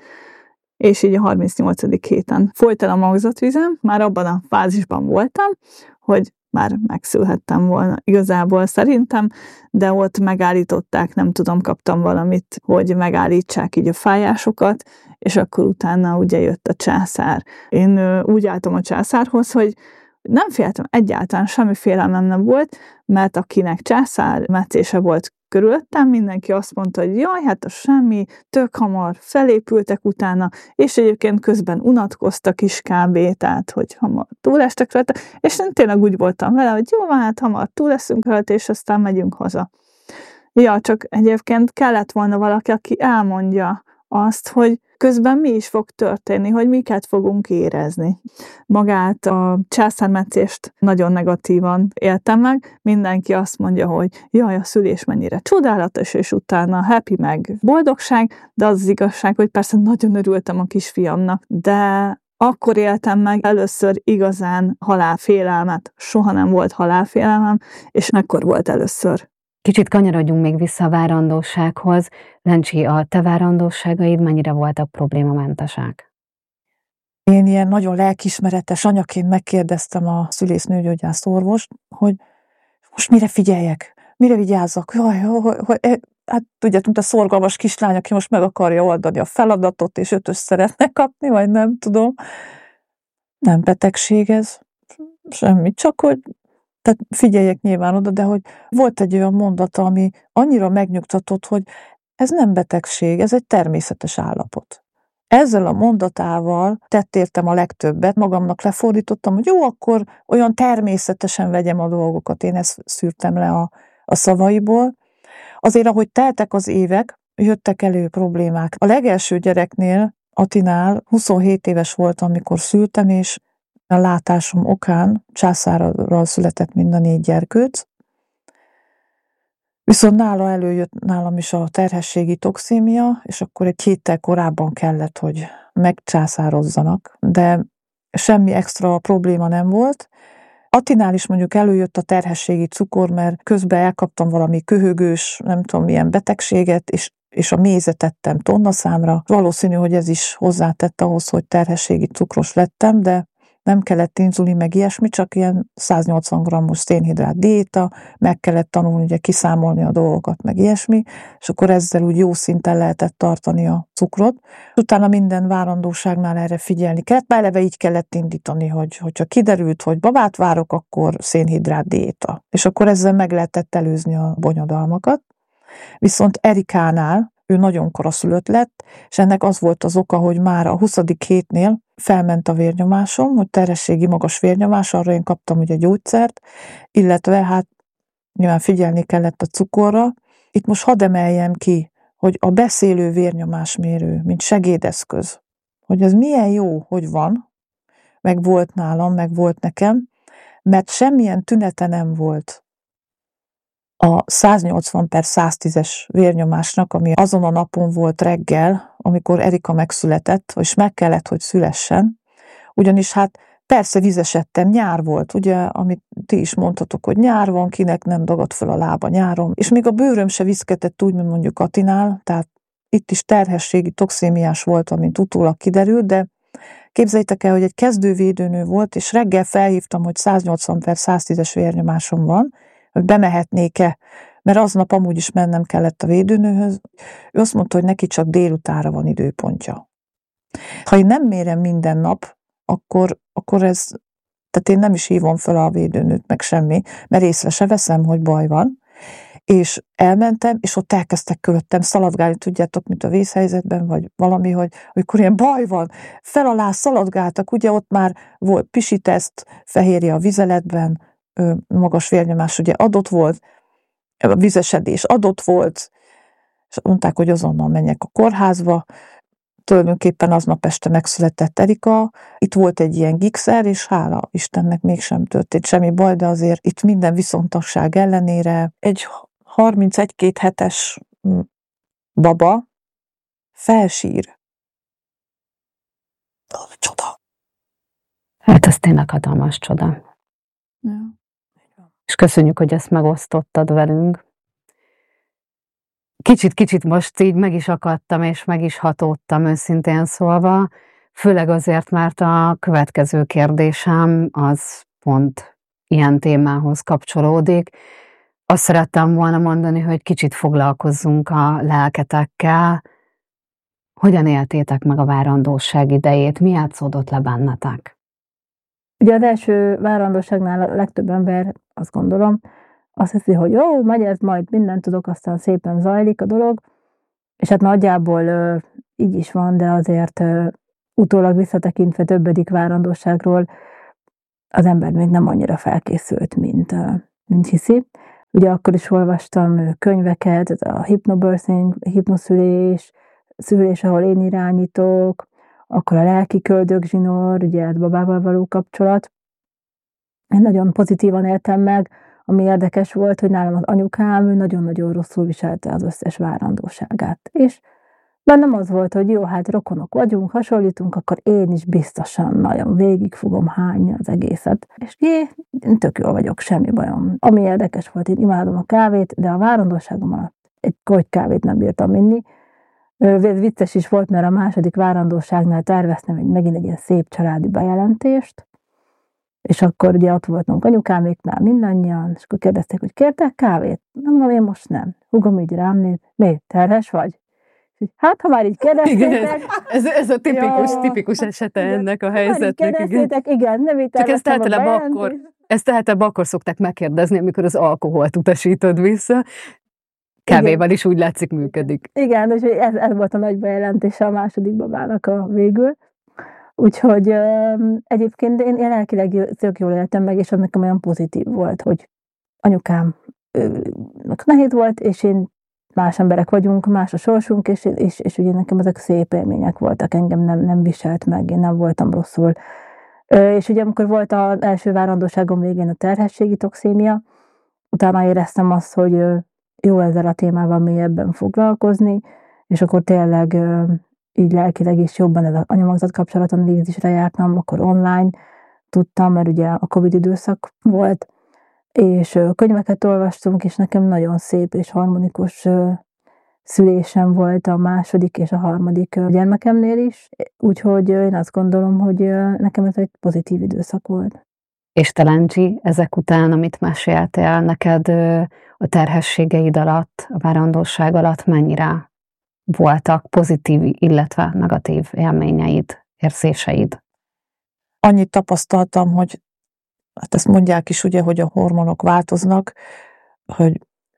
és így a harmincnyolcadik héten folyt el a magzatvizem, már abban a fázisban voltam, hogy már megszülhettem volna igazából szerintem, de ott megállították, nem tudom, kaptam valamit, hogy megállítsák így a fájásokat, és akkor utána ugye jött a császár. Én úgy álltam a császárhoz, hogy nem féltem, egyáltalán semmi félelmem nem volt, mert akinek császár metszése volt körülöttem, mindenki azt mondta, hogy jaj, hát a semmi, tök hamar felépültek utána, és egyébként közben unatkoztak is kb. Tehát, hogy hamar túlestek rajta, és én tényleg úgy voltam vele, hogy jó, hát hamar túl leszünk rajta, és aztán megyünk haza. Ja, csak egyébként kellett volna valaki, aki elmondja azt, hogy közben mi is fog történni, hogy miket fogunk érezni. Magát a császármetszést nagyon negatívan éltem meg. Mindenki azt mondja, hogy jaj, a szülés mennyire csodálatos, és utána happy meg boldogság, de az az igazság, hogy persze nagyon örültem a kisfiamnak, de akkor éltem meg először igazán halálfélelmet. Soha nem volt halálfélelmem, és ekkor volt először. Kicsit kanyarodjunk még vissza a várandósághoz. Lencsi, a te várandóságaid mennyire voltak problémamentesek? Én ilyen nagyon lelkiismeretes anyaként megkérdeztem a szülésznőgyógyász orvost, hogy most mire figyeljek, mire vigyázzak, jaj, jaj, jaj, hát tudja, mint a szorgalmas kislány, aki most meg akarja oldani a feladatot, és ötös szeretne kapni, vagy nem tudom. Nem betegség ez, semmi, csak hogy tehát figyeljek nyilván oda, de hogy volt egy olyan mondata, ami annyira megnyugtatott, hogy ez nem betegség, ez egy természetes állapot. Ezzel a mondatával tett értem a legtöbbet, magamnak lefordítottam, hogy jó, akkor olyan természetesen vegyem a dolgokat, én ezt szűrtem le a, a szavaiból. Azért, ahogy teltek az évek, jöttek elő problémák. A legelső gyereknél, Atinál huszonhét éves voltam, amikor szültem, és a látásom okán császárral született mind a négy gyerkőc. Viszont nála előjött nálam is a terhességi toxémia, és akkor egy héttel korábban kellett, hogy megcsászározzanak, de semmi extra probléma nem volt. Atinál is mondjuk előjött a terhességi cukor, mert közben elkaptam valami köhögős, nem tudom milyen betegséget, és, és a mézet tettem tonnaszámra. Valószínű, hogy ez is hozzátett ahhoz, hogy terhességi cukros lettem, de nem kellett inzulin, meg ilyesmi, csak ilyen száznyolcvan grammos szénhidrát diéta, meg kellett tanulni ugye kiszámolni a dolgokat, meg ilyesmi, és akkor ezzel úgy jó szinten lehetett tartani a cukrot. Utána minden várandóságnál erre figyelni kellett, már eleve így kellett indítani, hogy hogyha kiderült, hogy babát várok, akkor szénhidrát diéta. És akkor ezzel meg lehetett előzni a bonyodalmakat. Viszont Erikánál ő nagyon koraszülött lett, és ennek az volt az oka, hogy már a huszadik hétnél felment a vérnyomásom, hogy terhességi magas vérnyomás, arra én kaptam ugye gyógyszert, illetve hát nyilván figyelni kellett a cukorra. Itt most hadd emeljem ki, hogy a beszélő vérnyomásmérő, mint segédeszköz, hogy ez milyen jó, hogy van, meg volt nálam, meg volt nekem, mert semmilyen tünete nem volt a száznyolcvan per száztízes vérnyomásnak, ami azon a napon volt reggel, amikor Erika megszületett, és meg kellett, hogy szülessen. Ugyanis hát persze vizesedtem, nyár volt, ugye, amit ti is mondhatok, hogy nyár van, kinek nem dagadt fel a lába nyáron, és még a bőröm se viszketett úgy, mint mondjuk Atinál, tehát itt is terhességi toxémiás volt, amint utólag kiderült, de képzeljétek el, hogy egy kezdővédőnő volt, és reggel felhívtam, hogy száznyolcvan per száztízes vérnyomásom van, hogy bemehetnék-e, mert aznap amúgy is mennem kellett a védőnőhöz. Ő azt mondta, hogy neki csak délutára van időpontja. Ha én nem mérem minden nap, akkor, akkor ez, tehát én nem is hívom fel a védőnőt, meg semmi, mert észre se veszem, hogy baj van. És elmentem, és ott elkezdtek köröttem szaladgálni, tudjátok, mint a vészhelyzetben, vagy valami, hogy amikor ilyen baj van, fel alá szaladgáltak, ugye ott már volt pisiteszt, fehérje a vizeletben, magas vérnyomás ugye adott volt, a vizesedés adott volt, és mondták, hogy azonnal menjek a kórházba. Tulajdonképpen aznap este megszületett Erika, itt volt egy ilyen gigszer, és hála Istennek mégsem történt semmi baj, de azért itt minden viszontagság ellenére egy harmincegy-két hetes baba felsír. Csoda. Hát ez tényleg hatalmas csoda. Ja. És köszönjük, hogy ezt megosztottad velünk. Kicsit-kicsit most így meg is akadtam, és meg is hatódtam őszintén szólva, főleg azért, mert a következő kérdésem az pont ilyen témához kapcsolódik. Azt szerettem volna mondani, hogy kicsit foglalkozzunk a lelketekkel. Hogyan éltétek meg a várandóság idejét? Mi játszódott le bennetek? Ugye az első várandóságnál a legtöbb ember, azt gondolom, azt hiszi, hogy jó, megy ez, majd mindent tudok, aztán szépen zajlik a dolog, és hát nagyjából ö, így is van, de azért ö, utólag visszatekintve többedik várandóságról az ember még nem annyira felkészült, mint, ö, mint hiszi. Ugye akkor is olvastam könyveket, a hypnobirthing, hipnoszülés, szülés, ahol én irányítok, akkor a lelki köldögzsinór, ugye a babával való kapcsolat. Én nagyon pozitívan éltem meg, ami érdekes volt, hogy nálam az anyukám ő nagyon-nagyon rosszul viselte az összes várandóságát. És bennem az volt, hogy jó, hát rokonok vagyunk, hasonlítunk, akkor én is biztosan nagyon végig fogom hányni az egészet. És jé, én tök jól vagyok, semmi bajom. Ami érdekes volt, én imádom a kávét, de a várandóságom alatt egy kogy kávét nem bírtam inni. Ez vicces is volt, mert a második várandóságnál terveztem egy, megint egy ilyen szép családi bejelentést, és akkor ugye ott voltunk anyukáméknál mindannyian, és akkor kérdezték, hogy kértek kávét? Nem mondom, én most nem. Húgom így rám néz, mi, terhes vagy? Hát, ha már így kérdeztétek... ez, ez a tipikus, ja, tipikus esete igen, ennek a helyzetnek. Igen, igen, nem így terveztem a bejelentést. Akkor, ezt általában akkor szokták megkérdezni, amikor az alkoholt utasítod vissza. Kávéval is úgy látszik működik. Igen, úgyhogy ez, ez volt a nagy bejelentése a második babának a végül. Úgyhogy um, egyébként én, én lelkileg tök jól éltem meg, és az nekem olyan pozitív volt, hogy anyukám nehéz volt, és én más emberek vagyunk, más a sorsunk, és, és, és ugye nekem ezek szép élmények voltak, engem nem, nem viselt meg, én nem voltam rosszul. És ugye amikor volt az első várandóságom végén a terhességi toxémia, utána éreztem azt, hogy jó ezzel a témával mélyebben foglalkozni, és akkor tényleg így lelkileg is jobban ez az anyamagzat kapcsolatanalízisre jártam, akkor online tudtam, mert ugye a Covid időszak volt, és könyveket olvastunk, és nekem nagyon szép és harmonikus szülésem volt a második és a harmadik gyermekemnél is, úgyhogy én azt gondolom, hogy nekem ez egy pozitív időszak volt. És te, Lencsi, ezek után, amit meséltél, neked a terhességeid alatt, a várandóság alatt mennyire voltak pozitív, illetve negatív élményeid, érzéseid? Annyit tapasztaltam, hogy hát ezt mondják is ugye, hogy a hormonok változnak, hogy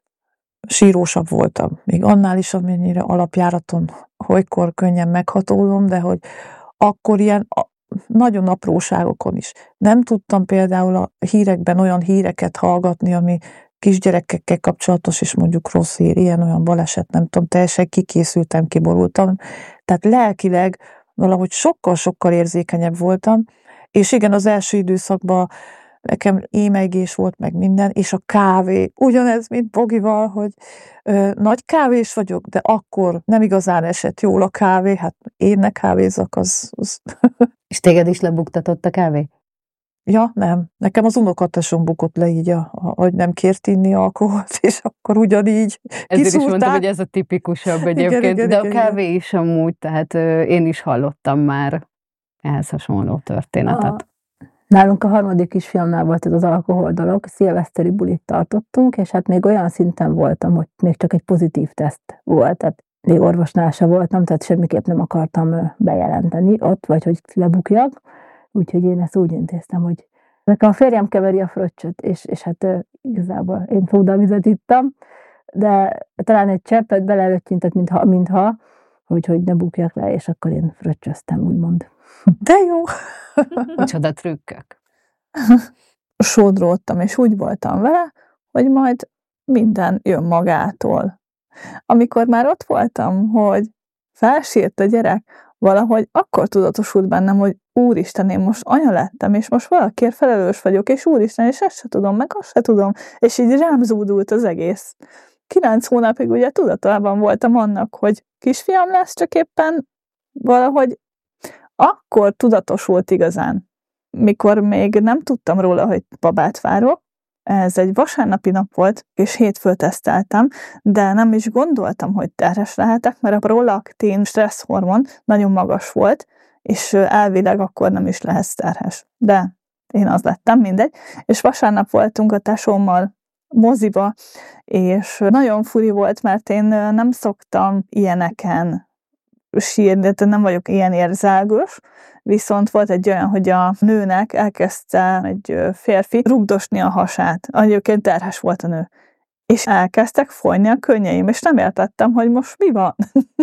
sírósabb voltam. Még annál is, amennyire alapjáraton olykor könnyen meghatódom, de hogy akkor ilyen nagyon apróságokon is. Nem tudtam például a hírekben olyan híreket hallgatni, ami kisgyerekekkel kapcsolatos, és mondjuk rossz hír, ilyen olyan baleset, nem tudom, teljesen kikészültem, kiborultam. Tehát lelkileg valahogy sokkal-sokkal érzékenyebb voltam, és igen, az első időszakban nekem émelygés volt, meg minden, és a kávé, ugyanez, mint Bogival, hogy ö, nagy kávés vagyok, de akkor nem igazán esett jól a kávé, hát én ne kávézak, az... az. És téged is lebuktatott a kávé? Ja, nem. Nekem az unokatesom bukott le így, a, a, hogy nem kért inni alkoholt, és akkor ugyanígy Ezért kiszúrták. Is mondtam, hogy ez a tipikusabb egyébként, igen, igen, de igen, a kávé igen. is amúgy, tehát ö, én is hallottam már ehhez hasonló történetet. A, nálunk a harmadik kisfiamnál volt ez az alkohol dolog, szilveszteri bulit tartottunk, és hát még olyan szinten voltam, hogy még csak egy pozitív teszt volt, tehát még orvosnál se voltam, tehát semmiképp nem akartam bejelenteni ott, vagy hogy lebukjak. Úgyhogy én ezt úgy intéztem, hogy nekem a férjem keveri a fröccsöt, és, és hát igazából én szódavizet ittam, de talán egy cseppet belelöttyintett, mintha, mintha hogy, hogy ne bukjak le, és akkor én fröccsöztem, úgymond. De jó! Micsoda trükkök. Sodródtam, és úgy voltam vele, hogy majd minden jön magától. Amikor már ott voltam, hogy felsírt a gyerek, valahogy akkor tudatosult bennem, hogy úristen, én most anya lettem, és most valakiért felelős vagyok, és úristen, és ezt se tudom, meg azt se tudom, és így rám zúdult az egész. Kilenc hónapig ugye tudatában voltam annak, hogy kisfiam lesz, csak éppen valahogy akkor tudatosult igazán, mikor még nem tudtam róla, hogy babát várok. Ez egy vasárnapi nap volt, és hétfőn teszteltem, de nem is gondoltam, hogy terhes lehetek, mert a prolaktin stresszhormon nagyon magas volt, és elvileg akkor nem is lehetsz terhes. De én az lettem, mindegy. És vasárnap voltunk a tesómmal moziba, és nagyon furi volt, mert én nem szoktam ilyeneken sírni, de nem vagyok ilyen érzelgős, viszont volt egy olyan, hogy a nőnek elkezdte egy férfi rugdosni a hasát. Egyébként terhes volt a nő. És elkezdtek folyni a könnyeim, és nem értettem, hogy most mi van.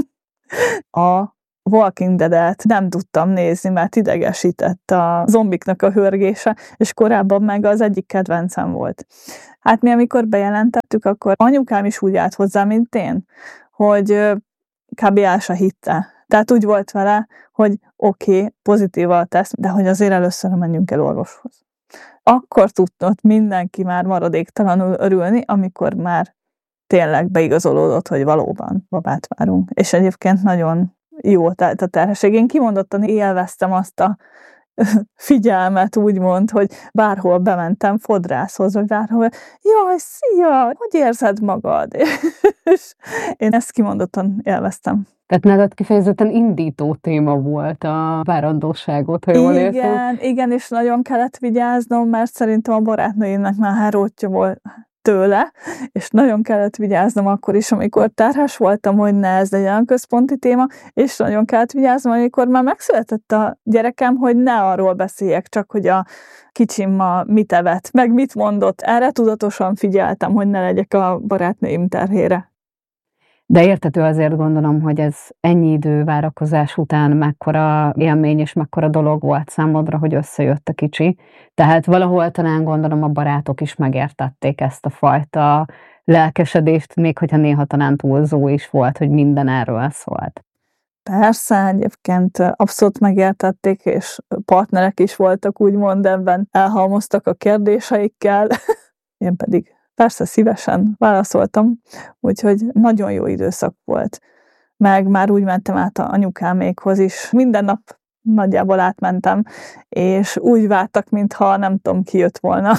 A Walking Dead-et nem tudtam nézni, mert idegesített a zombiknak a hörgése, és korábban meg az egyik kedvencem volt. Hát mi, amikor bejelentettük, akkor anyukám is úgy állt hozzá, mint én, hogy kb. El se hitte. Tehát úgy volt vele, hogy oké, okay, pozitív a teszt, de hogy azért először menjünk el orvoshoz. Akkor tudott mindenki már maradéktalanul örülni, amikor már tényleg beigazolódott, hogy valóban babát várunk. És egyébként nagyon jó telt a terhesség. Én kimondottan élveztem azt a figyelmet, úgymond, hogy bárhol bementem fodrászhoz, vagy bárhol, jaj, szia, hogy érzed magad? És én ezt kimondottan élveztem. Tehát nálad kifejezetten indító téma volt a várandóságot, ha jól értem. Igen, igen, és nagyon kellett vigyáznom, mert szerintem a barátnőimnek már hárótja volt tőle, és nagyon kellett vigyáznom akkor is, amikor terhes voltam, hogy ne ez legyen központi téma, és nagyon kellett vigyáznom, amikor már megszületett a gyerekem, hogy ne arról beszéljek, csak hogy a kicsim ma mit evett, meg mit mondott. Erre tudatosan figyeltem, hogy ne legyek a barátnőim terhére. De értető azért gondolom, hogy ez ennyi idő várakozás után mekkora élmény és mekkora dolog volt számodra, hogy összejött a kicsi. Tehát valahol talán gondolom a barátok is megértették ezt a fajta lelkesedést, még hogyha néha talán túlzó is volt, hogy minden erről szólt. Persze, egyébként abszolút megértették, és partnerek is voltak, úgymond ebben elhalmoztak a kérdéseikkel, én pedig persze szívesen válaszoltam, úgyhogy nagyon jó időszak volt. Meg már úgy mentem át a anyukámékhoz is. Minden nap nagyjából átmentem, és úgy vártak, mintha nem tudom, ki jött volna.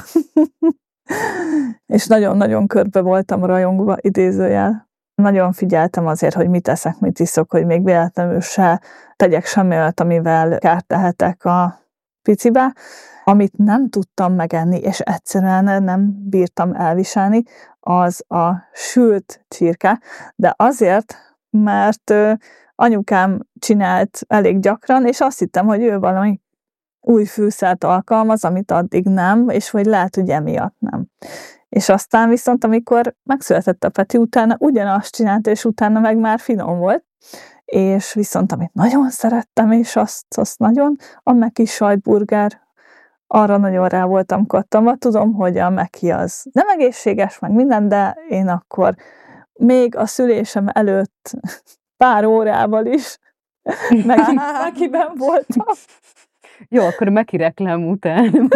És nagyon-nagyon körbe voltam rajongva, idézőjel. Nagyon figyeltem azért, hogy mit eszek, mit iszok, hogy még véletlenül se tegyek semmi olyat, amivel kárt tehetek a picibe. Amit nem tudtam megenni, és egyszerűen nem bírtam elviselni, az a sült csirke, de azért, mert anyukám csinált elég gyakran, és azt hittem, hogy ő valami új fűszert alkalmaz, amit addig nem, és hogy lehet, hogy emiatt nem. És aztán viszont, amikor megszületett a Peti, utána ugyanazt csinált, és utána meg már finom volt, és viszont amit nagyon szerettem, és azt, azt nagyon, a Meki sajtburger, arra nagyon rá voltam kattanva. Tudom, hogy a Meki az nem egészséges, meg minden, de én akkor még a szülésem előtt pár órával is Mekiben voltam. Jó, akkor Meki reklám után.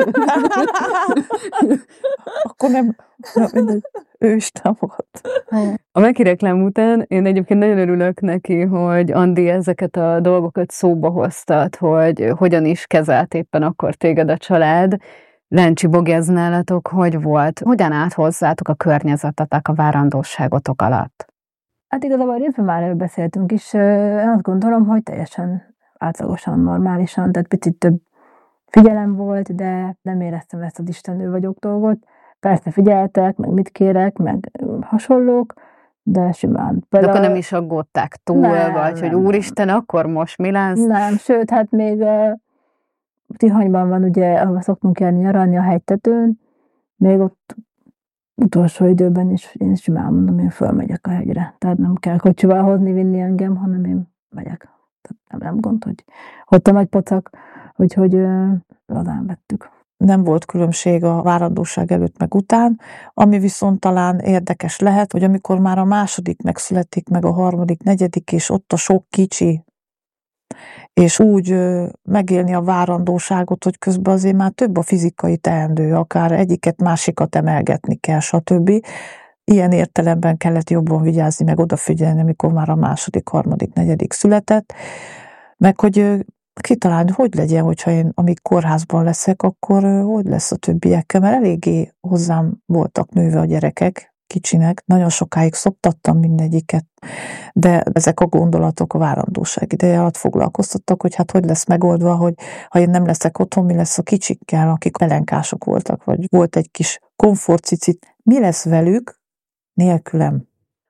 Akkor nem, nem ő is volt. A Meki reklám után én egyébként nagyon örülök neki, hogy Andi ezeket a dolgokat szóba hoztat, hogy hogyan is kezelt éppen akkor téged a család. Lencsi Bogi, ez nálatok hogy volt? Hogyan állt hozzátok a környezetetek a várandóságotok alatt? Hát igazából részben már beszéltünk is. Én azt gondolom, hogy teljesen átlagosan, normálisan, tehát picit több figyelem volt, de nem éreztem ezt az istenő vagyok dolgot. Persze figyeltek, meg mit kérek, meg hasonlók, de simán. De akkor nem is aggódták túl, nem, vagy nem, hogy úristen, akkor most mi lesz? Nem, sőt, hát még uh, Tihanyban van, ugye, ahol szoktunk járni nyaralni a hegytetőn, még ott utolsó időben is én simán mondom, én fölmegyek a hegyre. Tehát nem kell kocsival hozni, vinni engem, hanem én megyek. Tehát nem, nem gond, hogy ott a nagy pocak, úgyhogy uh, lazán vettük. Nem volt különbség a várandóság előtt meg után, ami viszont talán érdekes lehet, hogy amikor már a második megszületik, meg a harmadik, negyedik, és ott a sok kicsi, és úgy ö, megélni a várandóságot, hogy közben azért már több a fizikai teendő, akár egyiket, másikat emelgetni kell, stb. Ilyen értelemben kellett jobban vigyázni, meg odafigyelni, amikor már a második, harmadik, negyedik született, meg hogy ö, kitalálni, hogy legyen, hogyha én, amíg kórházban leszek, akkor hogy lesz a többiekkel, mert eléggé hozzám voltak nőve a gyerekek, kicsinek, nagyon sokáig szoptattam mindegyiket, de ezek a gondolatok a várandóság ideje alatt foglalkoztattak, hogy hát hogy lesz megoldva, hogy ha én nem leszek otthon, mi lesz a kicsikkel, akik pelenkások voltak, vagy volt egy kis komfortcicit, mi lesz velük nélkülem?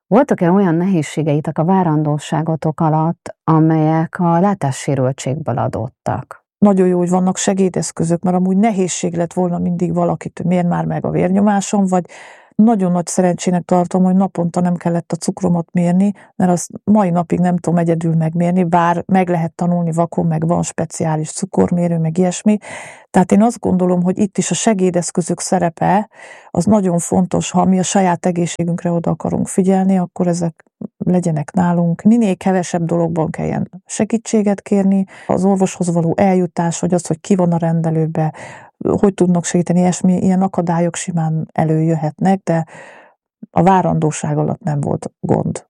Voltak-e olyan nehézségeitek a várandóságotok alatt, amelyek a látássérültségből adódtak? Nagyon jó, hogy vannak segédeszközök, mert amúgy nehézség lett volna mindig valakit, hogy miért már meg a vérnyomásom, vagy nagyon nagy szerencsének tartom, hogy naponta nem kellett a cukromat mérni, mert azt mai napig nem tudom egyedül megmérni, bár meg lehet tanulni vakon, meg van speciális cukormérő, meg ilyesmi. Tehát én azt gondolom, hogy itt is a segédeszközök szerepe az nagyon fontos, ha mi a saját egészségünkre oda akarunk figyelni, akkor ezek legyenek nálunk. Minél kevesebb dologban kelljen segítséget kérni, az orvoshoz való eljutás, vagy az, hogy ki van a rendelőbe, hogy tudnak segíteni, ilyesmi, ilyen akadályok simán előjöhetnek, de a várandóság alatt nem volt gond.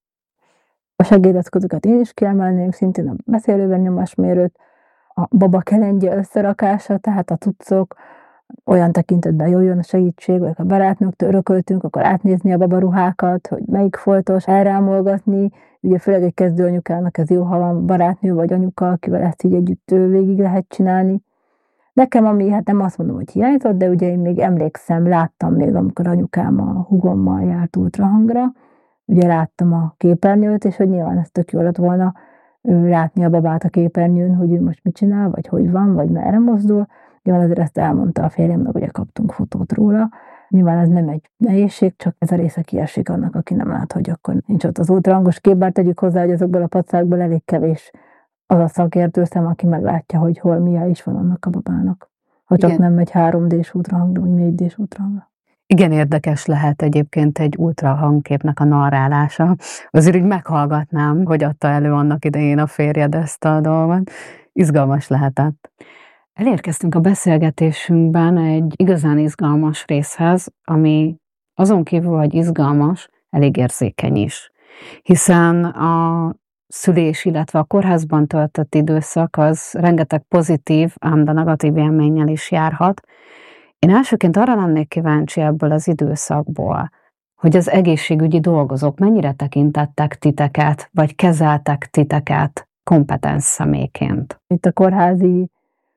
A segédeszközöket én is kiemelném, szintén a beszélővérnyomásmérőt, a babakelendje összerakása, tehát a cuccok, olyan tekintetben jöjjön a segítség, vagy ha barátnőktől örököltünk, akkor átnézni a babaruhákat, hogy melyik foltos, elrámolgatni. Ugye főleg egy kezdő anyukának ez jó, ha van barátnő vagy anyuka, akivel ezt így együtt végig lehet csinálni. Nekem, ami, hát nem azt mondom, hogy hiányzott, de ugye én még emlékszem, láttam még, amikor anyukám a húgommal járt ultrahangra, ugye láttam a képernyőt, és hogy nyilván ez tök jó lett volna látni a babát a képernyőn, hogy ő most mit csinál, vagy hogy van, vagy merre mozdul. Nyilván azért ezt elmondta a férjem, meg ugye kaptunk fotót róla. Nyilván ez nem egy nehézség, csak ez a része kiesik annak, aki nem lát, hogy akkor nincs ott az ultrahangos kép, bár tegyük hozzá, hogy azokból a pacákból elég kevés az a szakértő szem, aki meglátja, hogy hol mi is van annak a babának. Ha csak Igen. nem megy három dés ultrahangra, vagy négy dés ultrahangra. Igen, érdekes lehet egyébként egy ultrahangképnek a narrálása. Azért úgy meghallgatnám, hogy adta elő annak idején a férjed ezt a dolgot. Izgalmas lehetett. Elérkeztünk a beszélgetésünkben egy igazán izgalmas részhez, ami azon kívül, hogy izgalmas, elég érzékeny is. Hiszen a szülés, illetve a kórházban töltött időszak az rengeteg pozitív, ám de negatív élménnyel is járhat. Én elsőként arra lennék kíváncsi ebből az időszakból, hogy az egészségügyi dolgozók mennyire tekintettek titeket, vagy kezeltek titeket kompetens személyként. Itt a kórházi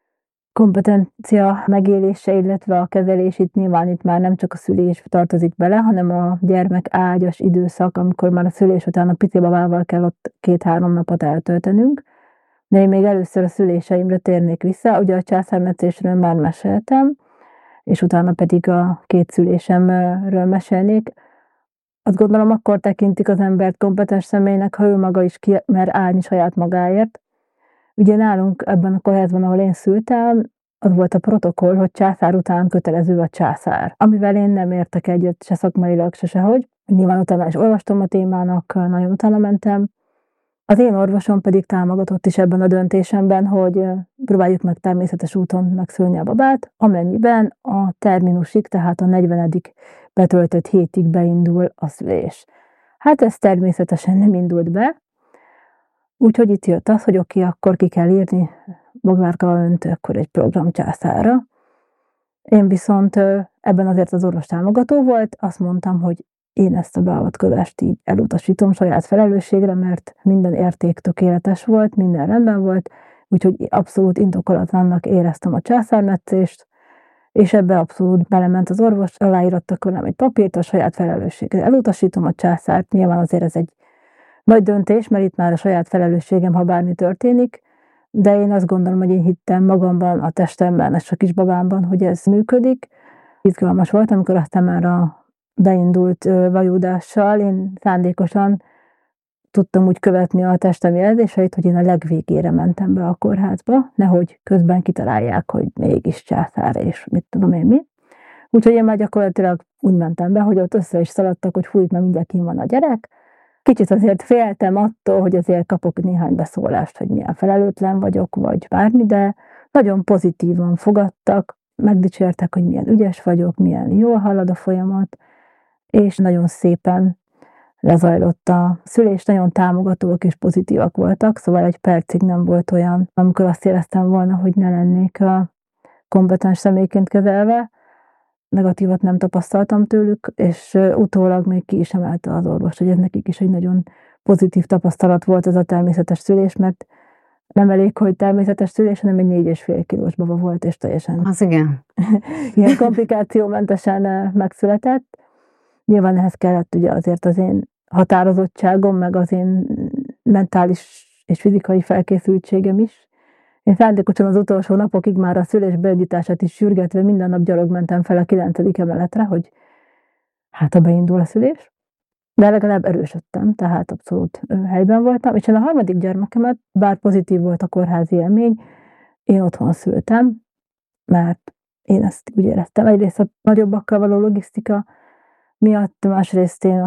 kompetencia megélése, illetve a kezelés, itt nyilván itt már nem csak a szülés tartozik bele, hanem a gyermek ágyas időszak, amikor már a szülés után a pici babával kell ott két-három napot eltöltenünk. De én még először a szüléseimre térnék vissza, ugye a császármetszésről már meséltem, és utána pedig a két szülésemről mesélnék. Azt gondolom, akkor tekintik az embert kompetens személynek, ha ő maga is ki mer állni saját magáért. Ugye nálunk ebben a kórházban, ahol én szültem, az volt a protokoll, hogy császár után kötelező a császár. Amivel én nem értek egyet se szakmailag, se sehogy. Nyilván utána is olvastam a témának, nagyon utána mentem. Az én orvosom pedig támogatott is ebben a döntésemben, hogy próbáljuk meg természetes úton megszülni a babát, amennyiben a terminusig, tehát a negyvenedik betöltött hétig beindul a szülés. Hát ez természetesen nem indult be, úgyhogy itt jött az, hogy oké, okay, akkor ki kell írni Boglárka önt akkor egy program császára. Én viszont ebben azért az orvos támogató volt, azt mondtam, hogy én ezt a beavatkozást így elutasítom saját felelősségre, mert minden érték tökéletes volt, minden rendben volt, úgyhogy abszolút indokolatlannak éreztem a császármetszést, és ebbe abszolút belement az orvos, aláírattak velem egy papírt a saját felelősségre. Elutasítom a császárt, nyilván azért ez egy nagy döntés, mert itt már a saját felelősségem, ha bármi történik, de én azt gondolom, hogy én hittem magamban, a testemben, és a kisbabámban, hogy ez működik. Izgalmas volt, amikor aztán már a beindult vajúdással, én szándékosan tudtam úgy követni a testem jelzéseit, hogy én a legvégére mentem be a kórházba, nehogy közben kitalálják, hogy mégis császár, és mit tudom én mi. Úgyhogy én már gyakorlatilag úgy mentem be, hogy ott össze is szaladtak, hogy fújt, mert mindjárt kín van a gyerek. Kicsit azért féltem attól, hogy azért kapok néhány beszólást, hogy milyen felelőtlen vagyok, vagy bármi, de nagyon pozitívan fogadtak, megdicsértek, hogy milyen ügyes vagyok, milyen jól halad a folyamat, és nagyon szépen lezajlott a szülés, nagyon támogatóak és pozitívak voltak, szóval egy percig nem volt olyan, amikor azt éreztem volna, hogy ne lennék a kompetens személyként kezelve. Negatívat nem tapasztaltam tőlük, és utólag még ki is emelte az orvos, hogy ez nekik is egy nagyon pozitív tapasztalat volt ez a természetes szülés, mert nem elég, hogy természetes szülés, hanem egy négy és fél kilós baba volt, és teljesen az igen. ilyen komplikációmentesen megszületett. Nyilván ehhez kellett ugye azért az én határozottságom, meg az én mentális és fizikai felkészültségem is. Én szándékosan az utolsó napokig már a szülés beindítását is sürgetve minden nap gyalog mentem fel a kilencedik emeletre, hogy hát ha beindul a szülés. De legalább erősödtem, tehát abszolút helyben voltam. És én a harmadik gyermekemet, bár pozitív volt a kórházi élmény, én otthon szültem, mert én ezt úgy éreztem. Egyrészt a nagyobbakkal való logisztika miatt, másrészt én